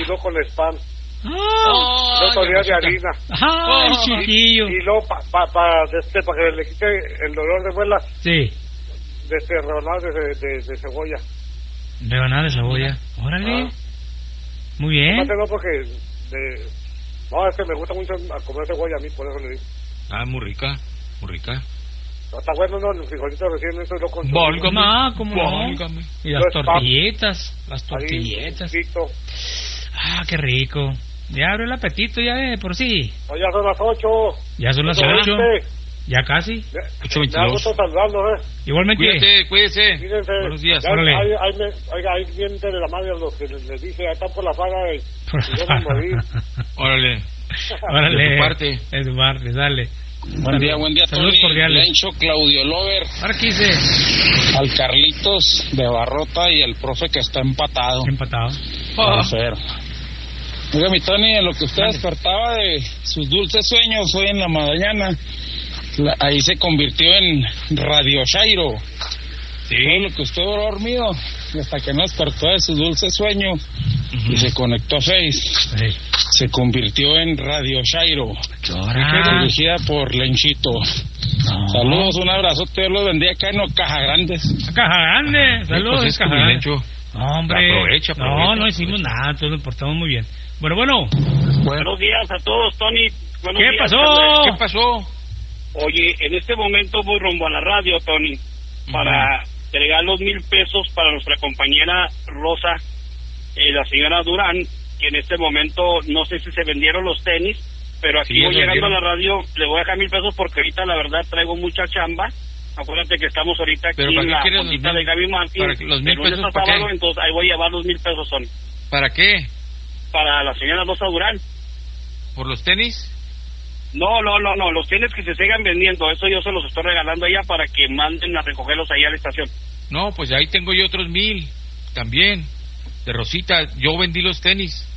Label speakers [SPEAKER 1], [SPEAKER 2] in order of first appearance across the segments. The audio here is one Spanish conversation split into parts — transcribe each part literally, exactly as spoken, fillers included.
[SPEAKER 1] luego con spam.
[SPEAKER 2] Oh,
[SPEAKER 1] dos tortillas de harina.
[SPEAKER 3] Ay, oh, chiquillo.
[SPEAKER 1] Y luego para pa, pa, este, pa que le quite el dolor de muela.
[SPEAKER 3] Sí.
[SPEAKER 1] De este, rebanadas de, de, de cebolla.
[SPEAKER 3] Rebanadas de cebolla. Órale. Ah. Muy bien.
[SPEAKER 1] No tengo porque de... no, es que me gusta mucho comer cebolla a mí, por eso le digo.
[SPEAKER 2] Ah, muy rica, muy rica.
[SPEAKER 1] Está bueno, no, los frijolitos recién eso lo consumo.
[SPEAKER 3] Válgame, ah, cómo no. Y las tortilletas, las tortilletas.
[SPEAKER 1] Ahí,
[SPEAKER 3] ah, qué rico. Ya abre el apetito, ya de por sí.
[SPEAKER 1] No, ya son las ocho.
[SPEAKER 3] Ya son las ocho. Ya casi.
[SPEAKER 2] ocho veintidós.
[SPEAKER 1] saludando, ¿eh?
[SPEAKER 3] Igualmente.
[SPEAKER 2] Cuídate, cuídese.
[SPEAKER 1] Fíjense,
[SPEAKER 2] buenos días.
[SPEAKER 1] Ya, ahí, ahí, ahí, oiga, ahí vienen de la madre los que les, les dije, ahí están por la faga y, y yo me morí.
[SPEAKER 2] Órale.
[SPEAKER 3] Órale.
[SPEAKER 2] De tu parte.
[SPEAKER 3] De tu parte, dale.
[SPEAKER 4] Buen día, buen día,
[SPEAKER 3] Saludos
[SPEAKER 4] Tony.
[SPEAKER 3] cordiales.
[SPEAKER 4] Lencho, Claudio Lover.
[SPEAKER 3] Ahora quise.
[SPEAKER 4] Al Carlitos de Barrota y el profe que está empatado.
[SPEAKER 3] Empatado.
[SPEAKER 4] Oh. Oiga, mi Tony, en lo que usted Vale. despertaba de sus dulces sueños hoy en la mañana, la, ahí se convirtió en Radio Shairo. Sí. Todo lo que usted duró dormido, y hasta que no despertó de su dulce sueño uh-huh. y se conectó a Face, sí. se convirtió en Radio Shairo, dirigida por Lenchito. No. Saludos, un abrazo, Dios los bendiga acá en Caja Grandes.
[SPEAKER 3] Caja Grande, saludos,
[SPEAKER 2] pues es
[SPEAKER 3] Caja
[SPEAKER 2] Grande.
[SPEAKER 3] No, hombre,
[SPEAKER 2] aprovecha, aprovecha,
[SPEAKER 3] no, no hicimos nada, todos nos portamos muy bien. Bueno, bueno.
[SPEAKER 5] Buenos días a todos, Tony. Buenos
[SPEAKER 3] ¿Qué
[SPEAKER 5] días,
[SPEAKER 3] pasó?
[SPEAKER 5] Andrés.
[SPEAKER 2] ¿Qué pasó?
[SPEAKER 5] Oye, en este momento voy rumbo a la radio, Tony, uh-huh. para entregar los mil pesos para nuestra compañera Rosa, eh, la señora Durán, que en este momento no sé si se vendieron los tenis, pero aquí sí, voy llegando vendieron. a la radio, le voy a dejar mil pesos porque ahorita la verdad traigo mucha chamba. Acuérdate que estamos ahorita aquí en la puntita de Gaby Martín,
[SPEAKER 2] para los mil pesos,
[SPEAKER 5] a
[SPEAKER 2] ¿para
[SPEAKER 5] sábado,
[SPEAKER 2] qué?
[SPEAKER 5] Entonces ahí voy a llevar los mil pesos, Tony.
[SPEAKER 2] ¿Para qué?
[SPEAKER 5] Para la señora Rosa Durán.
[SPEAKER 2] ¿Por los tenis?
[SPEAKER 5] No, no, no, no, los tenis que se sigan vendiendo, eso yo se los estoy regalando a ella para que manden a recogerlos ahí a la estación.
[SPEAKER 2] No, pues ahí tengo yo otros mil, también, de Rosita, yo vendí los tenis.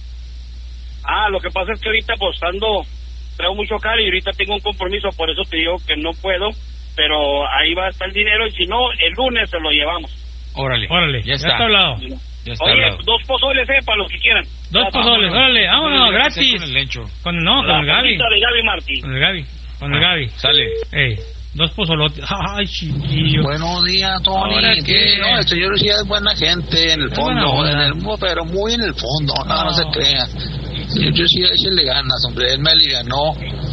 [SPEAKER 5] Ah, lo que pasa es que ahorita pues ando, traigo mucho caro y ahorita tengo un compromiso, por eso te digo que no puedo, pero ahí va a estar el dinero y si no, el lunes se lo llevamos.
[SPEAKER 2] Órale,
[SPEAKER 3] órale, ya está, ya está hablado.
[SPEAKER 2] Ya está
[SPEAKER 5] Oye,
[SPEAKER 2] hablado.
[SPEAKER 5] dos pozoles, eh, para los que quieran.
[SPEAKER 3] Dos
[SPEAKER 5] ya,
[SPEAKER 3] pozoles, órale, vámonos, gratis.
[SPEAKER 2] Con el Lencho.
[SPEAKER 3] Con, no, con
[SPEAKER 5] la
[SPEAKER 3] el Gaby.
[SPEAKER 5] de Gaby Martín.
[SPEAKER 3] Con el Gaby, con el Gaby.
[SPEAKER 2] Sale.
[SPEAKER 3] Ey, dos pozolotes. Ay, chiquillo.
[SPEAKER 6] Buenos días, Tony.
[SPEAKER 3] ¿Qué?
[SPEAKER 6] No, el señor sí es buena gente en el fondo, en el, pero muy en el fondo, no, no, no se crea. El señor sí, sí le ganas, hombre, él me alivianó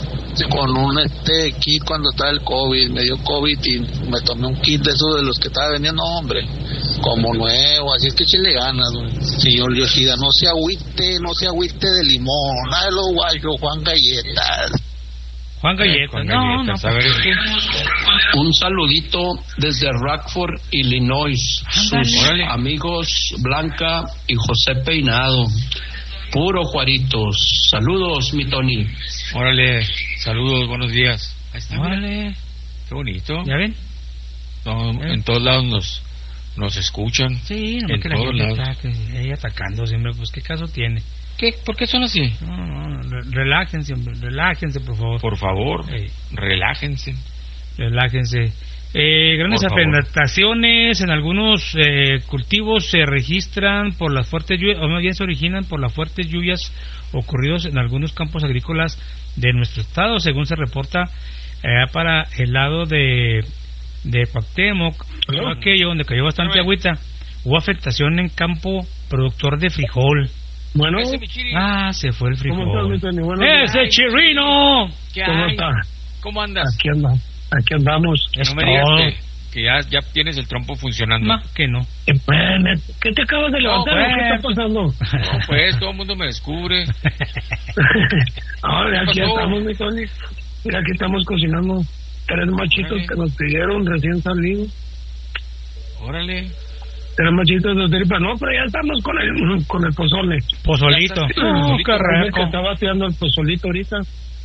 [SPEAKER 6] con un este kit cuando estaba el COVID, me dio COVID y me tomé un kit de esos de los que estaba vendiendo, hombre, como nuevo, así es que échale ganas, señor Yoshida, no se agüite, no se agüite de limón, nada de los guayos, Juan Galletas.
[SPEAKER 3] Juan Galletas,
[SPEAKER 2] Juan
[SPEAKER 3] no,
[SPEAKER 2] Galletas,
[SPEAKER 3] no,
[SPEAKER 2] a ver, es que...
[SPEAKER 7] Un saludito desde Rockford, Illinois, sus
[SPEAKER 2] Órale.
[SPEAKER 7] amigos Blanca y José Peinado. Puro Juaritos. Saludos, mi Tony.
[SPEAKER 2] Órale, saludos, buenos días. Ahí está,
[SPEAKER 3] órale.
[SPEAKER 2] Qué bonito.
[SPEAKER 3] ¿Ya ven?
[SPEAKER 2] No,
[SPEAKER 3] ¿Eh?
[SPEAKER 2] En todos lados nos nos escuchan.
[SPEAKER 3] Sí, no
[SPEAKER 2] en
[SPEAKER 3] que la
[SPEAKER 2] todos
[SPEAKER 3] gente
[SPEAKER 2] lados.
[SPEAKER 3] ataque, ahí atacando siempre, pues qué caso tiene.
[SPEAKER 2] ¿Qué? ¿Por qué son así?
[SPEAKER 3] No, no, re- relájense, hombre, relájense, por favor.
[SPEAKER 2] Por favor,
[SPEAKER 3] Ey.
[SPEAKER 2] relájense.
[SPEAKER 3] Relájense. Eh, grandes
[SPEAKER 2] Por favor.
[SPEAKER 3] afectaciones en algunos eh, cultivos se registran por las fuertes lluvias, o más bien se originan por las fuertes lluvias ocurridos en algunos campos agrícolas de nuestro estado, según se reporta eh, para el lado de de Cuauhtémoc, todo aquello donde cayó bastante agüita, hubo afectación en campo productor de frijol.
[SPEAKER 1] Bueno,
[SPEAKER 2] Ese Michiri.
[SPEAKER 3] Ah, se fue el
[SPEAKER 1] ¿cómo estás, mi
[SPEAKER 3] frijol.
[SPEAKER 1] Tony? Buenos días.
[SPEAKER 3] ¡Ese chirrino!
[SPEAKER 2] ¿Qué
[SPEAKER 1] ¿Cómo
[SPEAKER 2] hay?
[SPEAKER 1] está?
[SPEAKER 2] ¿Cómo andas?
[SPEAKER 1] Aquí andamos, aquí andamos.
[SPEAKER 3] Es
[SPEAKER 2] no me
[SPEAKER 3] todo.
[SPEAKER 2] digas que, que ya, ya tienes el trompo funcionando.
[SPEAKER 3] Más que no.
[SPEAKER 1] Eh, pues, ¿qué te acabas de levantar?
[SPEAKER 2] No,
[SPEAKER 1] ¿Qué
[SPEAKER 2] pues.
[SPEAKER 1] está pasando?
[SPEAKER 2] No, pues, todo el mundo me descubre.
[SPEAKER 1] Ahora,
[SPEAKER 2] ¿Qué
[SPEAKER 1] aquí
[SPEAKER 2] pasó?
[SPEAKER 1] estamos, mi Tony. Mira, aquí estamos cocinando tres machitos
[SPEAKER 2] Órale.
[SPEAKER 1] que nos pidieron recién salidos.
[SPEAKER 2] Órale.
[SPEAKER 1] Tres machitos de tripa. No, pero ya estamos con el, con el pozole.
[SPEAKER 3] Pozolito.
[SPEAKER 2] Ya está,
[SPEAKER 3] Oh,
[SPEAKER 2] pozolito,
[SPEAKER 3] qué
[SPEAKER 1] Que
[SPEAKER 3] rico.
[SPEAKER 1] estaba haciendo el pozolito ahorita.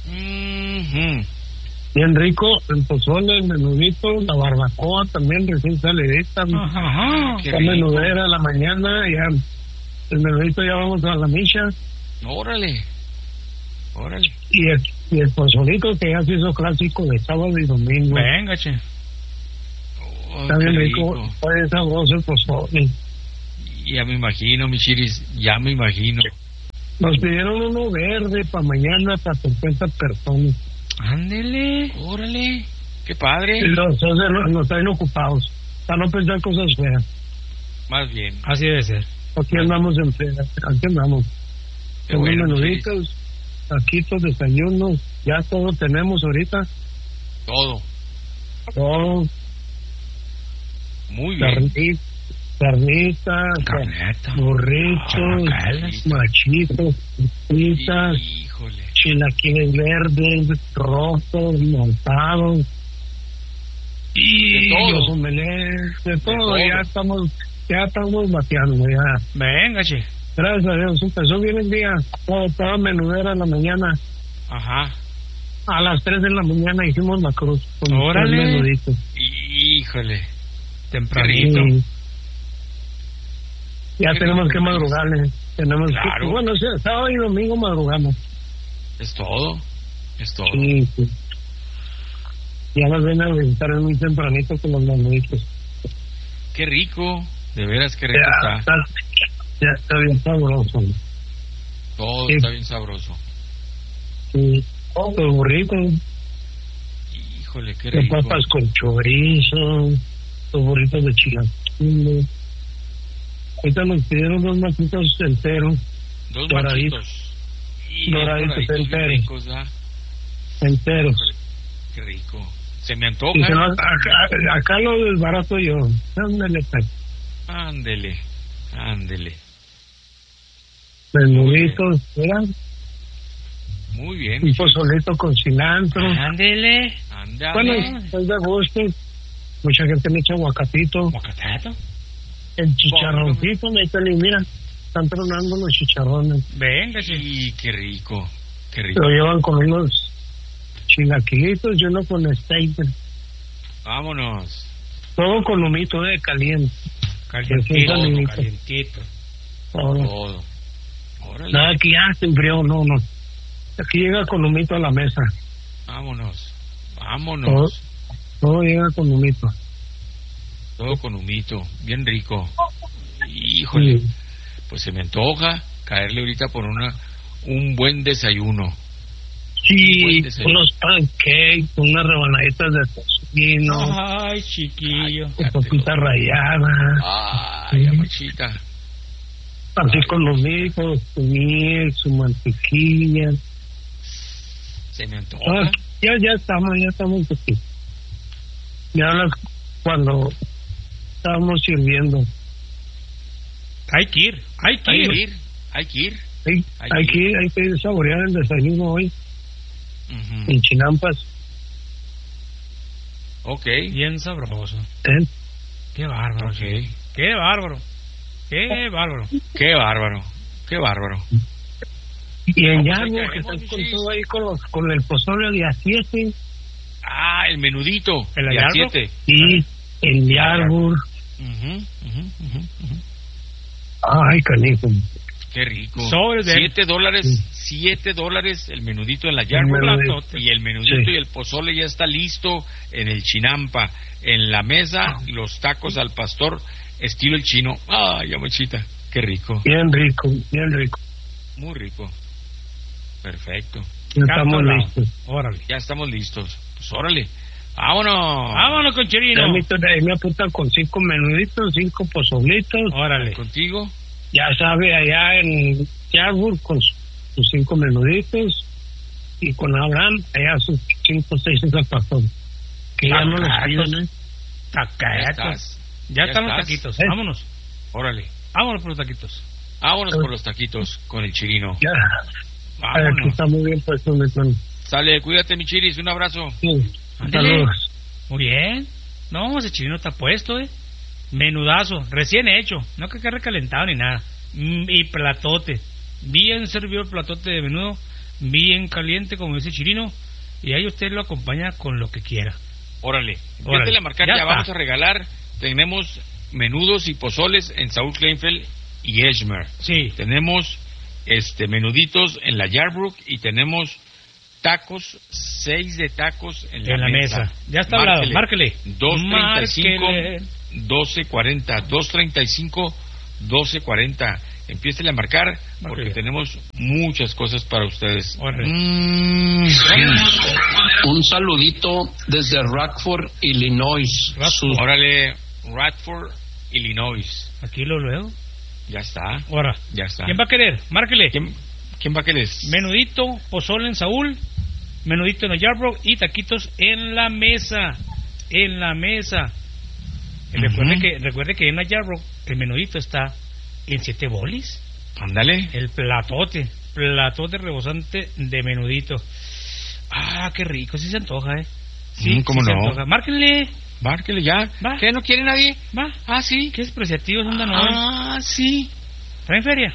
[SPEAKER 2] Mhm.
[SPEAKER 1] Bien rico, el pozole, el menudito, la barbacoa también recién salidita.
[SPEAKER 3] Ajá, ajá.
[SPEAKER 2] Qué
[SPEAKER 1] La
[SPEAKER 2] rico.
[SPEAKER 1] menudera a la mañana, ya. El menudito ya vamos a la micha.
[SPEAKER 2] Órale. Órale.
[SPEAKER 1] Y el, y el pozolito que ya se hizo clásico de sábado y domingo.
[SPEAKER 3] Venga, che.
[SPEAKER 2] Oh,
[SPEAKER 1] Está bien
[SPEAKER 2] qué
[SPEAKER 1] rico,
[SPEAKER 2] rico.
[SPEAKER 1] está sabroso el pozole.
[SPEAKER 2] Ya me imagino, mi chiris, ya me imagino.
[SPEAKER 8] Nos pidieron uno verde para mañana para cincuenta personas.
[SPEAKER 2] Ándele, órale, qué padre.
[SPEAKER 8] Los, los, nos traen ocupados, para no pensar cosas feas.
[SPEAKER 2] Más bien.
[SPEAKER 3] Así debe ser.
[SPEAKER 8] Aquí andamos en plena, aquí andamos.
[SPEAKER 2] Qué
[SPEAKER 8] Con
[SPEAKER 2] bueno,
[SPEAKER 8] menuditos, taquitos, desayunos, ya todo tenemos ahorita.
[SPEAKER 2] Todo.
[SPEAKER 8] Todo.
[SPEAKER 2] Muy bien.
[SPEAKER 8] Carnitas, carnitas,
[SPEAKER 3] Carneta.
[SPEAKER 8] burritos,
[SPEAKER 3] Caracales.
[SPEAKER 8] machitos, pizzas,
[SPEAKER 2] Híjole.
[SPEAKER 8] chilaquiles verdes, rojos, montados. Y
[SPEAKER 2] De todo.
[SPEAKER 8] los omelets, de todo,
[SPEAKER 2] todo.
[SPEAKER 8] ya estamos, ya estamos bateando, ya.
[SPEAKER 3] Venga, che.
[SPEAKER 8] Gracias a Dios, empezó bien el día, todo, toda menudera en la mañana.
[SPEAKER 2] Ajá.
[SPEAKER 8] A las tres de la mañana hicimos la cruz con los
[SPEAKER 3] Órale.
[SPEAKER 8] tres menuditos.
[SPEAKER 2] Híjole.
[SPEAKER 3] Tempranito.
[SPEAKER 8] Sí. Ya
[SPEAKER 2] Qué
[SPEAKER 8] tenemos
[SPEAKER 2] rico.
[SPEAKER 8] que madrugarle. Tenemos
[SPEAKER 2] Claro.
[SPEAKER 8] que, bueno, sí, sábado y domingo madrugamos.
[SPEAKER 2] Es todo. Es todo.
[SPEAKER 8] Sí, sí. Ya nos vienen a visitar muy tempranito con los menuditos.
[SPEAKER 2] Qué rico. De veras, qué rico
[SPEAKER 8] Ya
[SPEAKER 2] está.
[SPEAKER 8] está, ya está bien sabroso.
[SPEAKER 2] Todo
[SPEAKER 8] Sí.
[SPEAKER 2] está bien sabroso.
[SPEAKER 8] Sí. Oh, los burritos,
[SPEAKER 2] Híjole, qué
[SPEAKER 8] de
[SPEAKER 2] rico.
[SPEAKER 8] papas con chorizo, los burritos de chilaquiles. Ahorita nos pidieron dos maquitos enteros,
[SPEAKER 2] Dos
[SPEAKER 8] doraditos.
[SPEAKER 2] machitos. Y
[SPEAKER 8] Doraditos
[SPEAKER 2] bien
[SPEAKER 8] enteros.
[SPEAKER 2] ricos, ¿ah?
[SPEAKER 8] enteros.
[SPEAKER 2] Híjole, qué rico. Se me
[SPEAKER 8] Y
[SPEAKER 2] antoja.
[SPEAKER 8] se nos- acá, acá lo desbarato yo. Ándale, pues.
[SPEAKER 2] Ándele, ándele.
[SPEAKER 8] Menuditos, mira,
[SPEAKER 2] Muy bien.
[SPEAKER 8] un pozolito con cilantro.
[SPEAKER 3] Ándele.
[SPEAKER 2] Ándale.
[SPEAKER 8] Bueno, es de gusto. Mucha gente le echa aguacatito.
[SPEAKER 3] Mocatato.
[SPEAKER 8] El chicharroncito, métale, mira, están tronando los chicharrones.
[SPEAKER 3] Venga, che.
[SPEAKER 2] Y qué rico, qué rico.
[SPEAKER 8] Lo llevan con unos chilaquilitos y uno con steak.
[SPEAKER 2] Vámonos.
[SPEAKER 8] Todo con humito de caliente.
[SPEAKER 3] Calientito,
[SPEAKER 8] Recién
[SPEAKER 3] calientito.
[SPEAKER 8] Todo.
[SPEAKER 2] Todo. Órale.
[SPEAKER 8] Nada que ya se enfrió, no, no. Aquí llega con humito a la mesa.
[SPEAKER 2] Vámonos.
[SPEAKER 8] Todo,
[SPEAKER 2] Vámonos.
[SPEAKER 8] todo llega con humito.
[SPEAKER 2] Todo con humito. Bien rico. Híjole.
[SPEAKER 8] Sí.
[SPEAKER 2] Pues se me antoja caerle ahorita por una un buen desayuno. Un
[SPEAKER 8] Sí,
[SPEAKER 2] buen desayuno.
[SPEAKER 8] unos pancakes, unas rebanaditas de tocino,
[SPEAKER 3] Ay, chiquillo.
[SPEAKER 2] Ay,
[SPEAKER 8] con papita rallada,
[SPEAKER 2] Ay,
[SPEAKER 8] Sí.
[SPEAKER 2] amachita.
[SPEAKER 8] así
[SPEAKER 2] Ay.
[SPEAKER 8] con los hijos, su miel, su mantequilla.
[SPEAKER 2] Se me antoja.
[SPEAKER 8] Ah, ya, ya estamos, ya estamos aquí. Ya las, cuando estábamos sirviendo.
[SPEAKER 3] Hay que ir, hay que
[SPEAKER 2] Hay
[SPEAKER 3] ir.
[SPEAKER 2] que ir. Hay que ir.
[SPEAKER 8] Hay,
[SPEAKER 2] Hay
[SPEAKER 8] hay
[SPEAKER 2] que
[SPEAKER 8] que ir, hay que ir a saborear el desayuno hoy
[SPEAKER 2] Ujú.
[SPEAKER 8] en Chinampas.
[SPEAKER 2] Ok.
[SPEAKER 3] Bien sabroso.
[SPEAKER 8] ¿eh?
[SPEAKER 3] Qué bárbaro.
[SPEAKER 2] Ok.
[SPEAKER 3] chico. Qué bárbaro. Qué bárbaro.
[SPEAKER 2] Qué bárbaro. Qué bárbaro.
[SPEAKER 8] Y en
[SPEAKER 2] No, pues
[SPEAKER 8] Yarbo,
[SPEAKER 2] ahí
[SPEAKER 8] que
[SPEAKER 2] caemos,
[SPEAKER 8] están con
[SPEAKER 2] Michis.
[SPEAKER 8] todo ahí con, los, con el pozole de a siete.
[SPEAKER 2] Ah, el menudito.
[SPEAKER 3] ¿El
[SPEAKER 2] de a
[SPEAKER 3] Ayarbo?
[SPEAKER 2] siete.
[SPEAKER 8] Y el Yarbur.
[SPEAKER 2] Ujú, ujú, ujú, ujú.
[SPEAKER 8] Ay, canijo.
[SPEAKER 2] Qué rico.
[SPEAKER 3] Sobres de-
[SPEAKER 2] Siete dólares,
[SPEAKER 8] Sí.
[SPEAKER 2] siete dólares el menudito en la
[SPEAKER 8] El
[SPEAKER 2] yarba.
[SPEAKER 8] menudito.
[SPEAKER 2] Y el menudito
[SPEAKER 8] Sí.
[SPEAKER 2] y el pozole ya está listo en el Chinampa. En la mesa, los tacos al pastor, estilo el chino. Ay, amachita, qué rico.
[SPEAKER 8] Bien rico, bien rico.
[SPEAKER 2] Muy rico. Perfecto.
[SPEAKER 8] Ya estamos
[SPEAKER 3] Canto
[SPEAKER 8] listos.
[SPEAKER 3] lado. Órale.
[SPEAKER 2] Ya estamos listos. Pues órale. Vámonos.
[SPEAKER 3] Vámonos con Chirino.
[SPEAKER 8] Ya me, ahí me apunta con cinco menuditos, cinco pozolitos.
[SPEAKER 3] Órale.
[SPEAKER 2] Contigo.
[SPEAKER 8] Ya sabe, allá en Yarbur con su- sus cinco menuditos. Y con Abraham, allá sus cinco, seis al pastor. Que ya no los piden, ¿eh?
[SPEAKER 2] Ya
[SPEAKER 3] Tacatos.
[SPEAKER 2] estás.
[SPEAKER 3] Ya,
[SPEAKER 2] Ya
[SPEAKER 3] están los
[SPEAKER 2] estás.
[SPEAKER 3] taquitos.
[SPEAKER 8] ¿Eh?
[SPEAKER 3] Vámonos.
[SPEAKER 2] Órale.
[SPEAKER 3] Vámonos por los taquitos.
[SPEAKER 2] Vámonos por los taquitos con el chirino.
[SPEAKER 8] Ya. A ver, aquí
[SPEAKER 2] Vámonos.
[SPEAKER 8] está muy bien puesto, mi hermano.
[SPEAKER 2] Sale, cuídate, mi chiris. Un abrazo.
[SPEAKER 8] Sí.
[SPEAKER 3] Ándale.
[SPEAKER 8] Saludos.
[SPEAKER 3] Muy bien. No, ese chirino está puesto, eh. Menudazo, recién hecho. No que quede recalentado ni nada. Mm, y platote. Bien servido el platote de menudo. Bien caliente, como dice Chirino. Y ahí usted lo acompaña con lo que quiera.
[SPEAKER 2] Órale.
[SPEAKER 3] Órale.
[SPEAKER 2] Empiézale a marcar,
[SPEAKER 3] Ya
[SPEAKER 2] ya,
[SPEAKER 3] está.
[SPEAKER 2] vamos a regalar. Tenemos menudos y pozoles en Saúl Kleinfeld y Edgemer.
[SPEAKER 3] Sí.
[SPEAKER 2] Tenemos este menuditos en la Yarbrook y tenemos tacos, seis de tacos en la,
[SPEAKER 3] En la mesa. Ya está hablado, márquele.
[SPEAKER 2] dos treinta y cinco,
[SPEAKER 3] Márquele.
[SPEAKER 2] doce cuarenta, dos treinta y cinco, doce cuarenta. empiécele a marcar porque
[SPEAKER 3] Marque.
[SPEAKER 2] tenemos muchas cosas para ustedes.
[SPEAKER 7] Mm, un saludito desde Rockford, Illinois.
[SPEAKER 3] Rockford.
[SPEAKER 2] Órale, Radford, Illinois.
[SPEAKER 3] Aquí lo veo.
[SPEAKER 2] Ya está.
[SPEAKER 3] Ahora,
[SPEAKER 2] Ya está.
[SPEAKER 3] ¿quién va a querer? Márquele.
[SPEAKER 2] ¿Quién, quién va a querer?
[SPEAKER 3] Menudito, pozole en Saúl, menudito en Yarbrough y taquitos en la mesa. En la mesa. Y
[SPEAKER 2] Ujú.
[SPEAKER 3] recuerde que recuerde que en la Yarbrough el menudito está en siete bolis.
[SPEAKER 2] Ándale.
[SPEAKER 3] El platote, platote rebosante de menudito. Ah, qué rico, sí se antoja, ¿eh? Sí,
[SPEAKER 2] Mm, ¿cómo
[SPEAKER 3] sí se
[SPEAKER 2] no?
[SPEAKER 3] antoja. Márquenle.
[SPEAKER 2] Márquele ya.
[SPEAKER 3] Va.
[SPEAKER 2] ¿Qué? ¿No quiere nadie?
[SPEAKER 3] Va.
[SPEAKER 2] Ah, sí.
[SPEAKER 3] ¿Qué despreciativos andan hoy?
[SPEAKER 2] Ah, sí.
[SPEAKER 3] ¿Traen feria?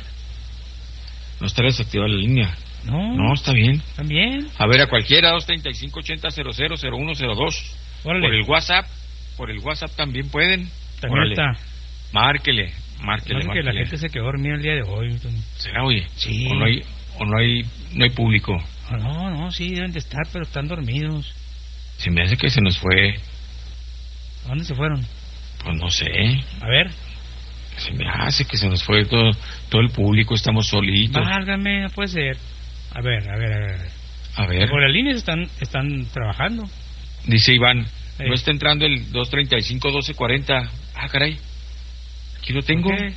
[SPEAKER 2] No está desactivada la línea.
[SPEAKER 3] No.
[SPEAKER 2] No, está bien.
[SPEAKER 3] ¿También?
[SPEAKER 2] A ver, a cualquiera, dos treinta y cinco, ochenta, cero cero, cero uno cero dos.
[SPEAKER 3] Órale.
[SPEAKER 2] Por el WhatsApp. Por el WhatsApp también pueden.
[SPEAKER 3] También
[SPEAKER 2] Órale.
[SPEAKER 3] está.
[SPEAKER 2] Márquele. Márquele,
[SPEAKER 3] Parece que la
[SPEAKER 2] márquele.
[SPEAKER 3] gente se quedó dormida el día de hoy.
[SPEAKER 2] ¿Será, oye?
[SPEAKER 3] Sí.
[SPEAKER 2] O no hay, o no hay, no hay público.
[SPEAKER 3] Ah, No, no, sí, deben de estar, pero están dormidos.
[SPEAKER 2] Se me hace que se nos fue.
[SPEAKER 3] ¿A dónde se fueron?
[SPEAKER 2] Pues no sé.
[SPEAKER 3] A ver.
[SPEAKER 2] Se me hace que se nos fue todo, todo el público. Estamos solitos.
[SPEAKER 3] Válgame, no puede ser. A ver, a ver, a ver.
[SPEAKER 2] A ver.
[SPEAKER 3] Por las líneas están, están trabajando.
[SPEAKER 2] Dice Iván.
[SPEAKER 3] Ey.
[SPEAKER 2] No está entrando el dos treinta y cinco, doce cuarenta. Ah, caray. Aquí lo tengo.
[SPEAKER 3] ¿Por qué?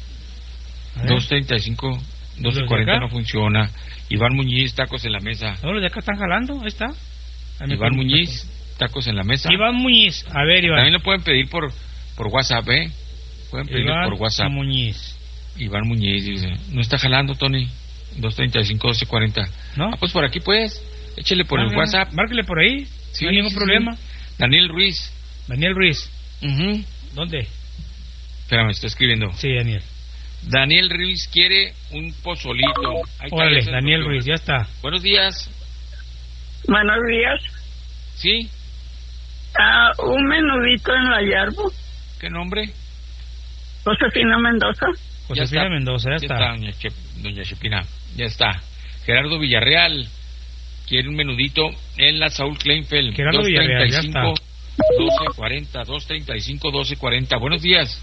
[SPEAKER 3] A ver.
[SPEAKER 2] dos treinta y cinco,
[SPEAKER 3] ¿Los
[SPEAKER 2] doce
[SPEAKER 3] de
[SPEAKER 2] cuarenta
[SPEAKER 3] acá?
[SPEAKER 2] no funciona. Iván Muñiz, tacos en la mesa.
[SPEAKER 3] No, los de acá están jalando, ahí está. Ahí me
[SPEAKER 2] Iván
[SPEAKER 3] con-
[SPEAKER 2] Muñiz, tacos en la mesa.
[SPEAKER 3] Iván Muñiz, a ver, Iván.
[SPEAKER 2] También lo pueden pedir por, por WhatsApp, ¿eh? Pueden pedirlo
[SPEAKER 3] Iván
[SPEAKER 2] por WhatsApp.
[SPEAKER 3] Muñiz.
[SPEAKER 2] Iván Muñiz dice, no está jalando, Tony. dos treinta y cinco, doce cuarenta.
[SPEAKER 3] ¿No?
[SPEAKER 2] Ah, pues por aquí, pues. Échele por el
[SPEAKER 3] Márquele,
[SPEAKER 2] WhatsApp.
[SPEAKER 3] Márquele por ahí,
[SPEAKER 2] Sí,
[SPEAKER 3] no hay ningún
[SPEAKER 2] sí,
[SPEAKER 3] problema.
[SPEAKER 2] sí. Daniel Ruiz.
[SPEAKER 3] Daniel Ruiz,
[SPEAKER 2] Ujú.
[SPEAKER 3] ¿dónde?
[SPEAKER 2] Espérame, está escribiendo.
[SPEAKER 3] Sí, Daniel.
[SPEAKER 2] Daniel Ruiz quiere un pozolito. Ahí está,
[SPEAKER 3] Órale,
[SPEAKER 2] ya se
[SPEAKER 3] Daniel
[SPEAKER 2] escogió.
[SPEAKER 3] Ruiz, ya está.
[SPEAKER 2] Buenos días.
[SPEAKER 9] Buenos días.
[SPEAKER 2] ¿Sí?
[SPEAKER 9] Ah, un menudito en la Yarbo.
[SPEAKER 2] ¿Qué nombre?
[SPEAKER 9] Josefina Mendoza.
[SPEAKER 3] Josefina Mendoza, ya
[SPEAKER 2] Ya
[SPEAKER 3] está.
[SPEAKER 2] está, doña, Che- doña Chepina. Ya está. Gerardo Villarreal quiere un menudito en la Saúl Kleinfeld.
[SPEAKER 3] Gerardo Villarreal, ya está.
[SPEAKER 2] doce cuarenta, dos treinta y cinco, doce cuarenta. Buenos días.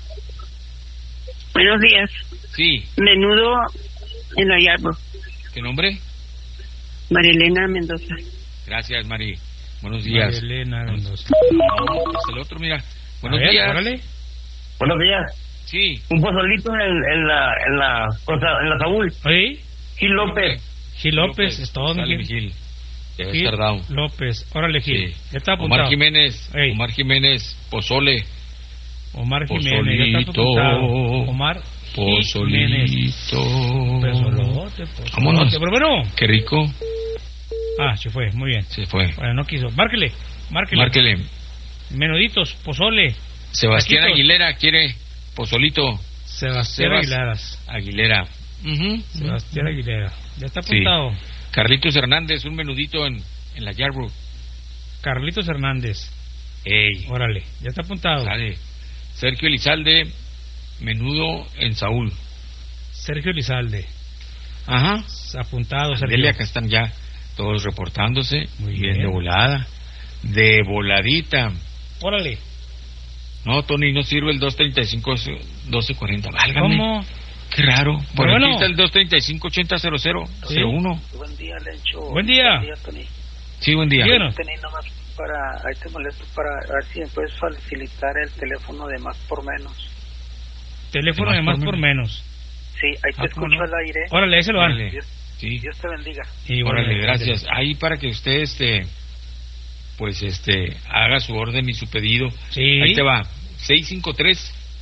[SPEAKER 9] Buenos días.
[SPEAKER 2] Sí.
[SPEAKER 9] Menudo en la Yarbo.
[SPEAKER 2] ¿Qué nombre?
[SPEAKER 9] Marilena Mendoza.
[SPEAKER 2] Gracias, Mari. Buenos días.
[SPEAKER 3] Elena Mendoza.
[SPEAKER 2] No, es el otro, mira. Buenos
[SPEAKER 3] A ver,
[SPEAKER 2] días.
[SPEAKER 3] órale.
[SPEAKER 10] Buenos días.
[SPEAKER 2] Sí.
[SPEAKER 10] Un pozolito en, en la en la cosa, en la Saúl.
[SPEAKER 3] Oye,
[SPEAKER 10] Gil López.
[SPEAKER 3] Gil López, es todo, mi
[SPEAKER 2] Sale mi
[SPEAKER 3] Gil.
[SPEAKER 2] Gil. Debe
[SPEAKER 3] Gil
[SPEAKER 2] estar dado.
[SPEAKER 3] López, órale, Gil.
[SPEAKER 2] Sí.
[SPEAKER 3] Ya está apuntado.
[SPEAKER 2] Omar Jiménez.
[SPEAKER 3] Ey.
[SPEAKER 2] Omar Jiménez. Pozole.
[SPEAKER 3] Omar Jiménez, ya está
[SPEAKER 2] Pozolito.
[SPEAKER 3] apuntado. Omar Jiménez.
[SPEAKER 2] Pozolito.
[SPEAKER 3] Pesolote, pozolote.
[SPEAKER 2] Vámonos.
[SPEAKER 3] Pero bueno.
[SPEAKER 2] Qué rico.
[SPEAKER 3] Ah, se fue, muy bien.
[SPEAKER 2] Se fue.
[SPEAKER 3] Bueno, no quiso. Márquele, márquele.
[SPEAKER 2] Márquele.
[SPEAKER 3] Menuditos, pozole.
[SPEAKER 2] Sebastián
[SPEAKER 3] Taquitos.
[SPEAKER 2] Aguilera quiere pozolito.
[SPEAKER 3] Sebastián
[SPEAKER 2] Sebas
[SPEAKER 3] Aguilaras.
[SPEAKER 2] Aguilera. Ujú.
[SPEAKER 3] Sebastián Aguilera. Ya está
[SPEAKER 2] Sí.
[SPEAKER 3] apuntado.
[SPEAKER 2] Carlitos Hernández, un menudito en, en la Yarbrough.
[SPEAKER 3] Carlitos Hernández.
[SPEAKER 2] Ey.
[SPEAKER 3] Órale, ya está apuntado.
[SPEAKER 2] Sale. Sergio Elizalde, menudo en Saúl.
[SPEAKER 3] Sergio Elizalde.
[SPEAKER 2] Ajá.
[SPEAKER 3] Apuntado, Sergio.
[SPEAKER 2] Ándele, acá están ya todos reportándose.
[SPEAKER 3] Muy
[SPEAKER 2] bien.
[SPEAKER 3] bien.
[SPEAKER 2] De volada. De voladita.
[SPEAKER 3] Órale.
[SPEAKER 2] No, Tony, no sirve el dos treinta y cinco, doce cuarenta. Válgame.
[SPEAKER 3] ¿Cómo?
[SPEAKER 2] Qué raro. Por
[SPEAKER 3] Pero
[SPEAKER 2] aquí
[SPEAKER 3] bueno.
[SPEAKER 2] está el dos treinta y cinco, ochenta, cero cero,
[SPEAKER 3] Sí.
[SPEAKER 2] cero uno.
[SPEAKER 11] Buen día, Lencho.
[SPEAKER 3] Buen día.
[SPEAKER 11] Buen día, Tony.
[SPEAKER 2] Sí, buen día.
[SPEAKER 3] Díganos.
[SPEAKER 11] Tony, nomás para, ahí te molesto para ver si me puedes facilitar el teléfono de más por menos.
[SPEAKER 3] Teléfono
[SPEAKER 2] De
[SPEAKER 3] de
[SPEAKER 2] más
[SPEAKER 3] más
[SPEAKER 2] por
[SPEAKER 3] por menos.
[SPEAKER 11] Sí, ahí te
[SPEAKER 3] Ah, ¿cómo
[SPEAKER 11] escucho
[SPEAKER 3] no?
[SPEAKER 11] al aire.
[SPEAKER 3] Órale, ahí se lo dan.
[SPEAKER 2] Órale.
[SPEAKER 11] Dios,
[SPEAKER 2] Sí.
[SPEAKER 11] Dios te bendiga.
[SPEAKER 2] Órale, gracias. Ahí para que usted, este, pues, este, haga su orden y su pedido.
[SPEAKER 3] Sí.
[SPEAKER 2] Ahí te va. seis cinco tres,